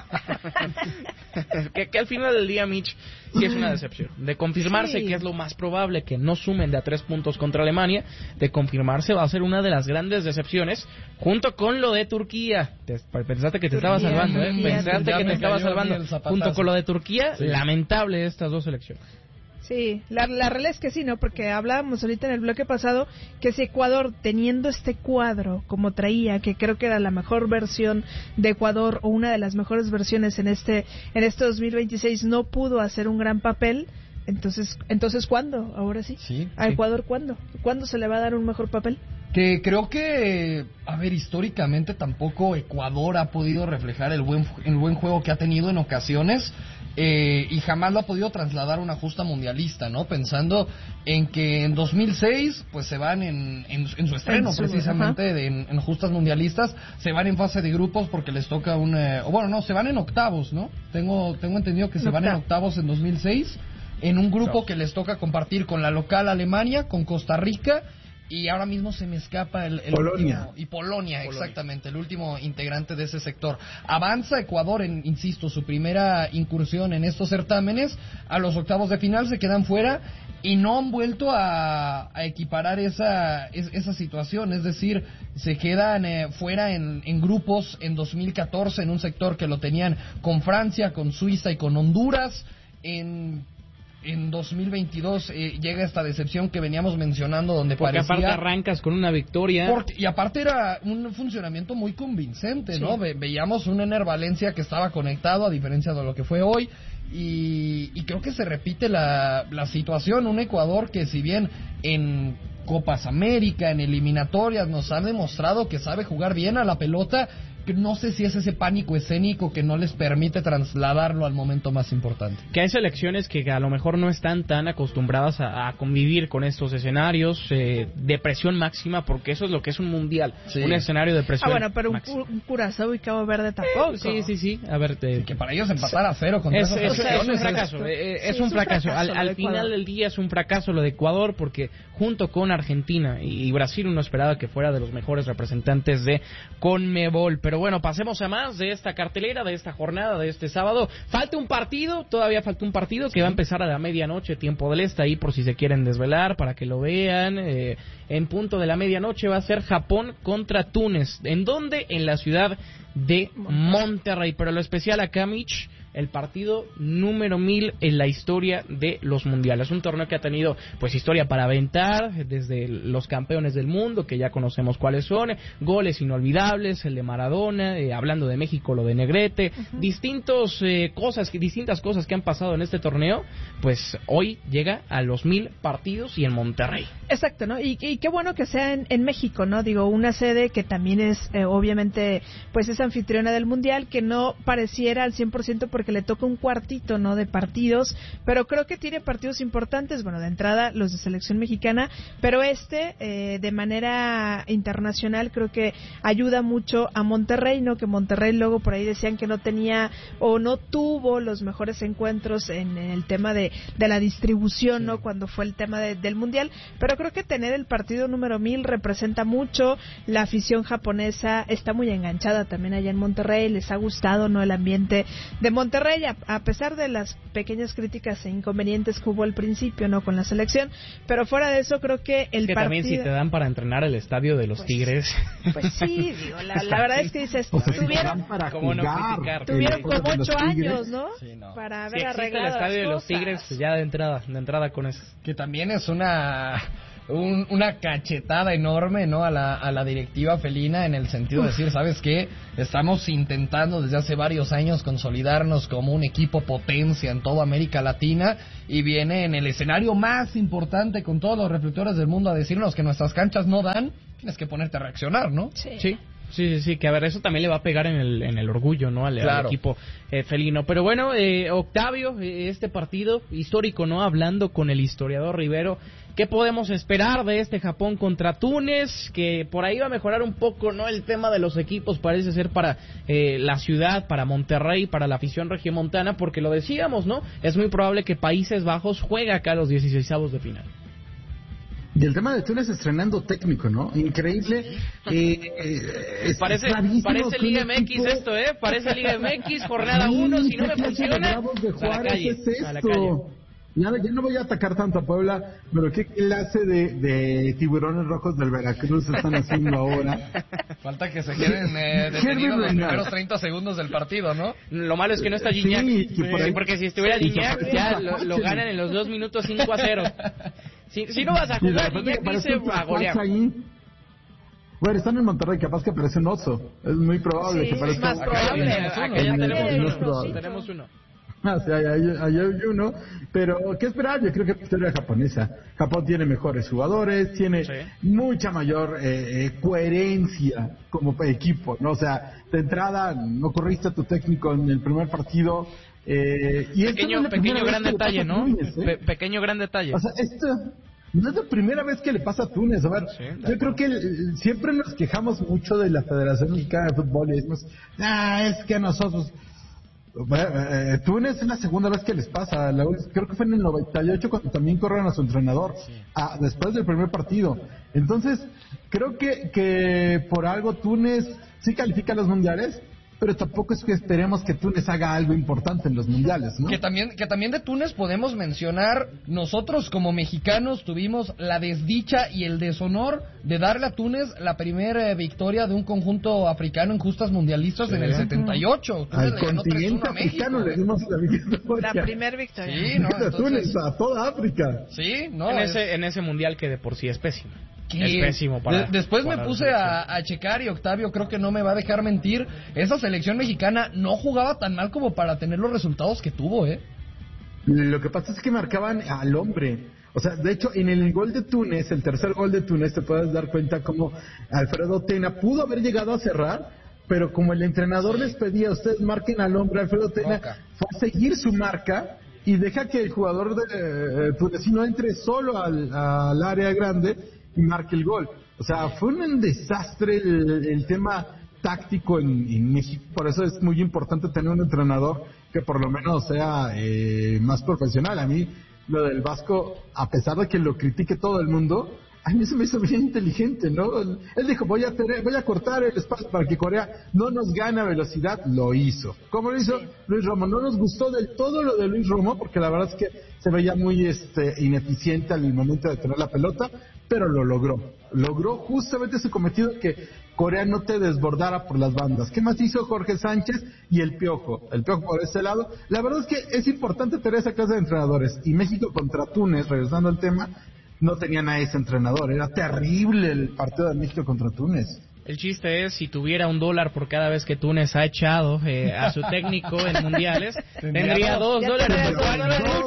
que al final del día, Mitch, sí es una decepción. De confirmarse que es lo más probable que no sumen de a 3 puntos contra Alemania, de confirmarse va a ser una de las grandes decepciones, junto con lo de Turquía. Pensaste que te estaba salvando, ¿eh? Pensaste que te estaba salvando. Junto con lo de Turquía, lamentable estas dos selecciones. Sí, la realidad es que sí, ¿no? Porque hablábamos ahorita en el bloque pasado que si Ecuador, teniendo este cuadro como traía, que creo que era la mejor versión de Ecuador o una de las mejores versiones en este 2026, no pudo hacer un gran papel, entonces ¿cuándo? Ahora sí. ¿A Ecuador cuándo? ¿Cuándo se le va a dar un mejor papel? Que creo que, históricamente tampoco Ecuador ha podido reflejar el buen juego que ha tenido en ocasiones. Y jamás lo ha podido trasladar a una justa mundialista, ¿no? Pensando en que en 2006 pues se van en su estreno precisamente en justas mundialistas, se van en fase de grupos porque les toca se van en octavos, ¿no? Tengo entendido que se van en octavos en 2006 en un grupo que les toca compartir con la local Alemania, con Costa Rica. Y ahora mismo se me escapa el Polonia. último. Y Polonia, exactamente, el último integrante de ese sector. Avanza Ecuador en, insisto, su primera incursión en estos certámenes. A los octavos de final se quedan fuera y no han vuelto a equiparar esa situación. Es decir, se quedan fuera en grupos en 2014 en un sector que lo tenían con Francia, con Suiza y con Honduras. En 2022 llega esta decepción que veníamos mencionando donde porque parecía... aparte arrancas con una victoria. Y aparte era un funcionamiento muy convincente, ¿no? Veíamos un Ener Valencia que estaba conectado a diferencia de lo que fue hoy y creo que se repite la situación. Un Ecuador que si bien en Copas América, en eliminatorias nos ha demostrado que sabe jugar bien a la pelota, que no sé si es ese pánico escénico que no les permite trasladarlo al momento más importante. Que hay selecciones que a lo mejor no están tan acostumbradas a convivir con estos escenarios de presión máxima, porque eso es lo que es un mundial, un escenario de presión bueno, pero máxima. un Curazao y Cabo Verde tampoco. Sí. A ver, que para ellos empatar a 0 contra es un fracaso. Es un fracaso. Al final del día es un fracaso lo de Ecuador, porque junto con Argentina y Brasil uno esperaba que fuera de los mejores representantes de Conmebol. Pero bueno, pasemos a más de esta cartelera, de esta jornada, de este sábado. Todavía falta un partido que va a empezar a la medianoche, tiempo del este, ahí por si se quieren desvelar, para que lo vean. En punto de la medianoche va a ser Japón contra Túnez. ¿En dónde? En la ciudad de Monterrey. Pero lo especial acá, Mitch, el partido número 1000 en la historia de los mundiales. Un torneo que ha tenido pues historia para aventar, desde los campeones del mundo, que ya conocemos cuáles son, goles inolvidables, el de Maradona, hablando de México, lo de Negrete, distintas cosas que han pasado en este torneo, pues hoy llega a los 1000 partidos y en Monterrey. Exacto, ¿no? Y qué bueno que sea en México, ¿no? Digo, una sede que también es, obviamente, pues es anfitriona del mundial, que no pareciera al 100% porque le toca un cuartito, ¿no?, de partidos, pero creo que tiene partidos importantes, bueno, de entrada los de selección mexicana, pero de manera internacional creo que ayuda mucho a Monterrey, ¿no?, que Monterrey luego por ahí decían que no tenía o no tuvo los mejores encuentros en el tema de la distribución, ¿no?, cuando fue el tema del Mundial, pero creo que tener el partido número 1000 representa mucho. La afición japonesa está muy enganchada también allá en Monterrey, les ha gustado, ¿no?, el ambiente de Monterrey, a pesar de las pequeñas críticas e inconvenientes que hubo al principio, ¿no?, con la selección, pero fuera de eso creo que el partido... también si te dan para entrenar el estadio de los Tigres... Pues sí, digo, la verdad es que dices, tuvieron como 8 años, ¿no?, sí, no, para haber arreglado el estadio de los Tigres ya de entrada con eso. Que también es una cachetada enorme, ¿no?, a la directiva felina, en el sentido de decir, ¿sabes qué? Estamos intentando desde hace varios años consolidarnos como un equipo potencia en toda América Latina, y viene en el escenario más importante con todos los reflectores del mundo a decirnos que nuestras canchas no dan. Tienes que ponerte a reaccionar, ¿no? Sí, que a ver, eso también le va a pegar en el orgullo, ¿no?, al equipo felino. Pero bueno, Octavio, este partido histórico, ¿no?, hablando con el historiador Rivero, ¿qué podemos esperar de este Japón contra Túnez? Que por ahí va a mejorar un poco, ¿no?, el tema de los equipos, parece ser para la ciudad, para Monterrey, para la afición regiomontana, porque lo decíamos, ¿no?, es muy probable que Países Bajos juegue acá a los 16avos de final. Y el tema de Túnez estrenando técnico, ¿no? Increíble. Parece Liga MX esto, ¿eh? Parece Liga MX, jornada 1, si no me funciona, a la calle. Ya no voy a atacar tanto a Puebla, pero ¿qué clase de tiburones rojos del Veracruz están haciendo ahora? Falta que se queden detenidos los primeros 30 segundos del partido, ¿no? Lo malo es que no está Gignac, porque si estuviera Gignac ya lo ganan en los 2 minutos 5-0. Si no vas a jugar, Gignac dice a golear. Bueno, están en Monterrey, capaz que aparece un oso. Es muy probable que aparezca. Es más probable. Acá ya tenemos uno. Sí, hay uno, pero ¿qué esperar? Yo creo que la historia japonesa. Japón tiene mejores jugadores, tiene mucha mayor coherencia como equipo, ¿no? O sea, de entrada no corriste a tu técnico en el primer partido. Y pequeño gran detalle, ¿no? Pequeño gran detalle. O sea, esto no es la primera vez que le pasa a Túnez. A ver, yo creo que siempre nos quejamos mucho de la Federación Mexicana de Fútbol y decimos, es que a nosotros... Túnez es la segunda vez que les pasa. Creo que fue en el 98 cuando también corrieron a su entrenador después del primer partido. Entonces creo que por algo Túnez sí califica a los mundiales, pero tampoco es que esperemos que Túnez haga algo importante en los mundiales, ¿no? Que también de Túnez podemos mencionar, nosotros como mexicanos tuvimos la desdicha y el deshonor de darle a Túnez la primera victoria de un conjunto africano en justas mundialistas en el 78. Al continente africano le dimos la primera victoria. Sí, ¿no? Entonces, Túnez, a toda África. Sí, ¿no? En ese mundial que de por sí es pésimo. Es pésimo después me puse a checar, y Octavio creo que no me va a dejar mentir, esa selección mexicana no jugaba tan mal como para tener los resultados que tuvo, Lo que pasa es que marcaban al hombre. O sea, de hecho, en el gol de Túnez, el tercer gol de Túnez, te puedes dar cuenta como Alfredo Tena pudo haber llegado a cerrar, pero como el entrenador les pedía, ustedes marquen al hombre, Alfredo Tena fue a seguir su marca y deja que el jugador tunecino entre solo al área grande y marque el gol. O sea, fue un desastre el tema táctico en México. Por eso es muy importante tener un entrenador que por lo menos sea más profesional. A mí lo del Vasco, a pesar de que lo critique todo el mundo, a mí se me hizo bien inteligente, ¿no? Él dijo, voy a cortar el espacio para que Corea no nos gane a velocidad. Lo hizo. ¿Cómo lo hizo? Luis Romo. No nos gustó del todo lo de Luis Romo, porque la verdad es que se veía muy ineficiente al momento de tener la pelota, pero lo logró. Logró justamente ese cometido, que Corea no te desbordara por las bandas. ¿Qué más hizo Jorge Sánchez y el Piojo? El Piojo por ese lado. La verdad es que es importante tener esa clase de entrenadores. Y México contra Túnez, regresando al tema, no tenían a ese entrenador. Era terrible el partido de México contra Túnez. El chiste es, si tuviera $1 por cada vez que Túnez ha echado a su técnico en mundiales, tendría $2. ¿Cuál no es mucho?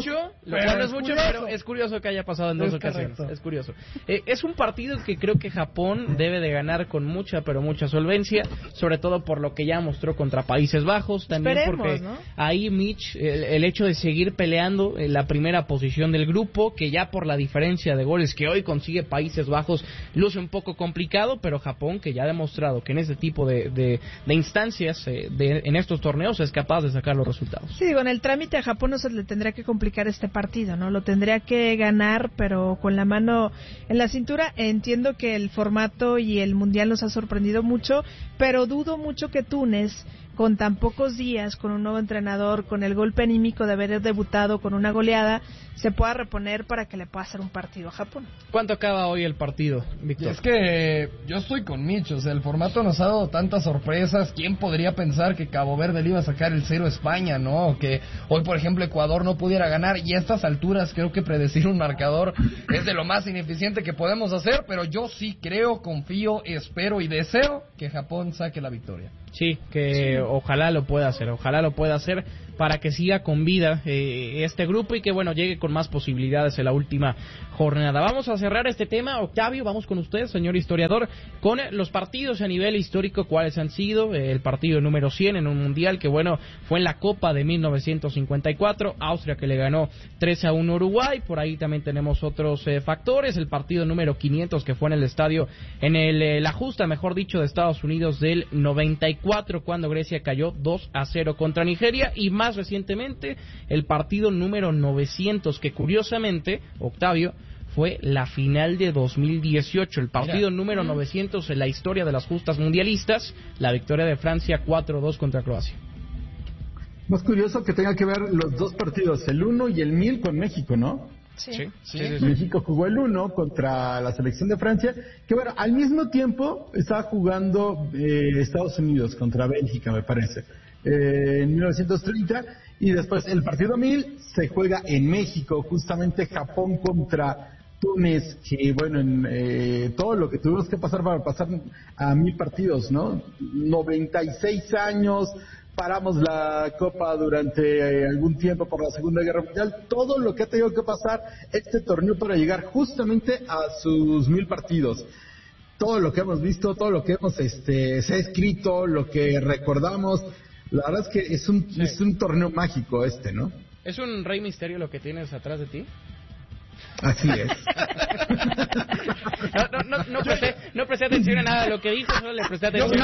Lo cual no es mucho, pero es curioso que haya pasado en dos ocasiones. Es curioso. Es un partido que creo que Japón debe de ganar con mucha, pero mucha solvencia, sobre todo por lo que ya mostró contra Países Bajos, también porque ahí Mitch, el hecho de seguir peleando en la primera posición del grupo, que ya por la diferencia de goles que hoy consigue Países Bajos, luce un poco complicado, pero Japón, que ya ha demostrado que en este tipo de instancias, en estos torneos, es capaz de sacar los resultados. Sí, digo, en el trámite a Japón no se le tendría que complicar este partido, ¿no? Lo tendría que ganar, pero con la mano en la cintura. Entiendo que el formato y el Mundial nos ha sorprendido mucho, pero dudo mucho que Túnez, con tan pocos días, con un nuevo entrenador, con el golpe anímico de haber debutado con una goleada, se pueda reponer para que le pueda hacer un partido a Japón. ¿Cuánto acaba hoy el partido, Víctor? Es que yo estoy con Mitch, o sea, el formato nos ha dado tantas sorpresas. ¿Quién podría pensar que Cabo Verde le iba a sacar el 0 a España, no? O que hoy, por ejemplo, Ecuador no pudiera ganar, y a estas alturas creo que predecir un marcador es de lo más ineficiente que podemos hacer, pero yo sí creo, confío, espero y deseo que Japón saque la victoria. Sí, que ojalá lo pueda hacer para que siga con vida este grupo y que, bueno, llegue con más posibilidades en la última jornada. Vamos a cerrar este tema. Octavio, vamos con usted, señor historiador, con los partidos a nivel histórico, cuáles han sido. El partido número 100 en un mundial que, bueno, fue en la Copa de 1954, Austria que le ganó 3-1 a Uruguay. Por ahí también tenemos otros factores. El partido número 500 que fue en el estadio, la justa, mejor dicho, de Estados Unidos del 94, cuando Grecia cayó 2-0 contra Nigeria. Y más recientemente el partido número 900, que curiosamente, Octavio, fue la final de 2018, el partido número 900 en la historia de las justas mundialistas, la victoria de Francia 4-2 contra Croacia. Más curioso que tenga que ver los dos partidos, el 1 y el 1000 con México, ¿no? Sí. México jugó el 1 contra la selección de Francia, que bueno, al mismo tiempo estaba jugando Estados Unidos contra Bélgica, me parece, en 1930, y después el partido 1000 se juega en México, justamente Japón contra Túnez, que bueno, en todo lo que tuvimos que pasar para pasar a 1000 partidos, ¿no? 96 años, paramos la Copa durante algún tiempo por la Segunda Guerra Mundial, todo lo que ha tenido que pasar este torneo para llegar justamente a sus 1000 partidos. Todo lo que hemos visto, todo lo que hemos se ha escrito, lo que recordamos, la verdad es que es un torneo mágico ¿no? ¿Es un Rey Misterio lo que tienes atrás de ti? Así es. No presté atención a nada de lo que dijo, solo le presté atención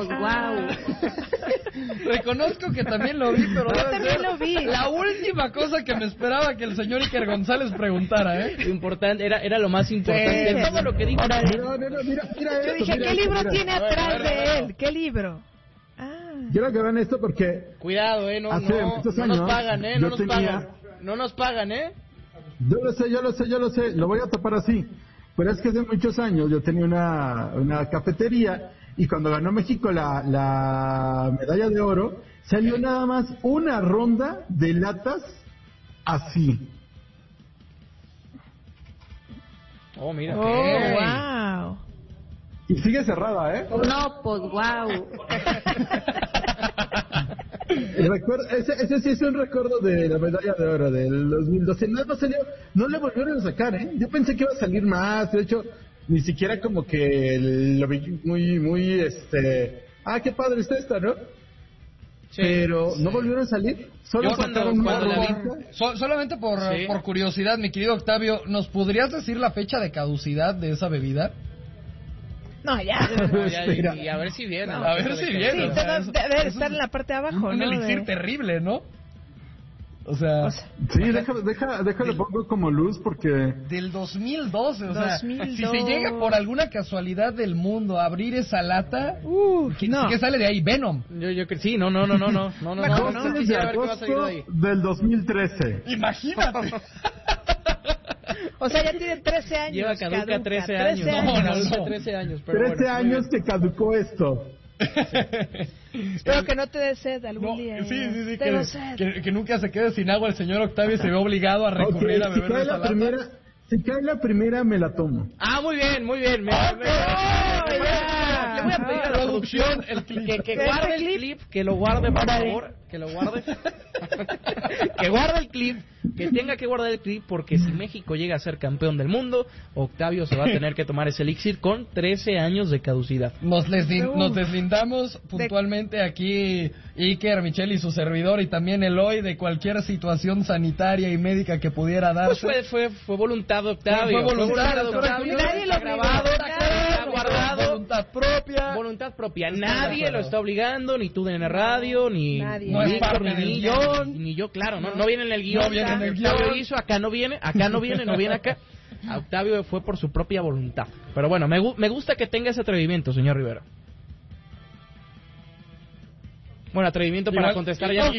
Reconozco que también lo vi, pero yo también lo vi. La última cosa que me esperaba que el señor Iker González preguntara, Lo importante, era lo más importante. Todo lo que dijo. Mira yo dije, ¿qué libro tiene atrás de él? ¿Qué libro? Quiero que vean esto porque... Cuidado, no nos pagan, no nos pagan, Yo lo sé, lo voy a tapar así. Pero es que hace muchos años yo tenía una cafetería y cuando ganó México la medalla de oro, salió nada más una ronda de latas así. Oh, mira. Wow. Y sigue cerrada, No, pues wow. Ese sí es un recuerdo de la medalla de oro del 2012. No le volvieron a sacar, Yo pensé que iba a salir más. De hecho, ni siquiera como que lo vi muy qué padre está esta, ¿no? Sí, pero no volvieron a salir. Solo solamente por curiosidad, mi querido Octavio, ¿nos podrías decir la fecha de caducidad de esa bebida? No, ya. Y a ver si viene. A ver si viene. Sí, debe estar en la parte de abajo, un elixir terrible, ¿no? O sea, sí, déjalo pongo como luz porque... Del 2012, o sea, si se llega por alguna casualidad del mundo a abrir esa lata, ¿qué sale de ahí? Venom. Yo creo sí, no. De agosto del 2013. Imagínate. O sea, ya tiene 13 años. Lleva caduca 13 años. 13 años. Pero 13 años que caducó esto. Espero que no te dé sed algún día. Sí, que nunca se quede sin agua el señor Octavio y se ve obligado a recurrir a beber esa lata. Si cae la primera, me la tomo. Muy bien. Le voy a pedir a la producción, que guarde el clip, que lo guarde, por favor, que lo guarde. Que guarde el clip, que tenga que guardar el clip, porque si México llega a ser campeón del mundo, Octavio se va a tener que tomar ese elixir con 13 años de caducidad. Nos deslindamos puntualmente aquí Iker, Michelle y su servidor, y también Eloy, de cualquier situación sanitaria y médica que pudiera darse. Pues fue voluntad de Octavio. Fue voluntad de Octavio. Nadie lo grabado, está guardado. Voluntad propia. Nadie lo está obligando, ni tú en la radio, ni no es parte del guión. Ni yo, claro, no viene en el guión. No viene en el guión. Octavio hizo, acá no viene acá. Octavio fue por su propia voluntad. Pero bueno, me gusta que tenga ese atrevimiento, señor Rivera. Bueno, atrevimiento para contestar ya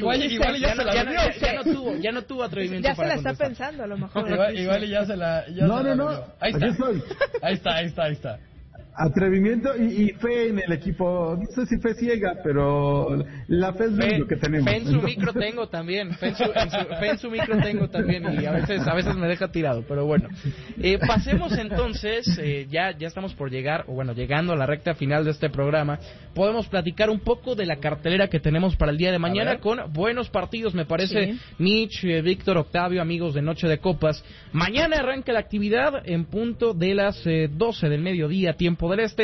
no tuvo atrevimiento ya para contestar. Ya se la está pensando, a lo mejor. Igual ya se la... No. Ahí está. Atrevimiento y fe en el equipo. No sé si fe ciega, pero la fe es lo que tenemos. Fe en su micro tengo también. Fe en su micro tengo también. Y a veces me deja tirado. Pero bueno. Pasemos entonces. Ya estamos por llegar, o bueno, llegando a la recta final de este programa. Podemos platicar un poco de la cartelera que tenemos para el día de mañana con buenos partidos, me parece. Sí. Mitch, Víctor, Octavio, amigos de Noche de Copas. Mañana arranca la actividad en punto de las 12 del mediodía, tiempo del este.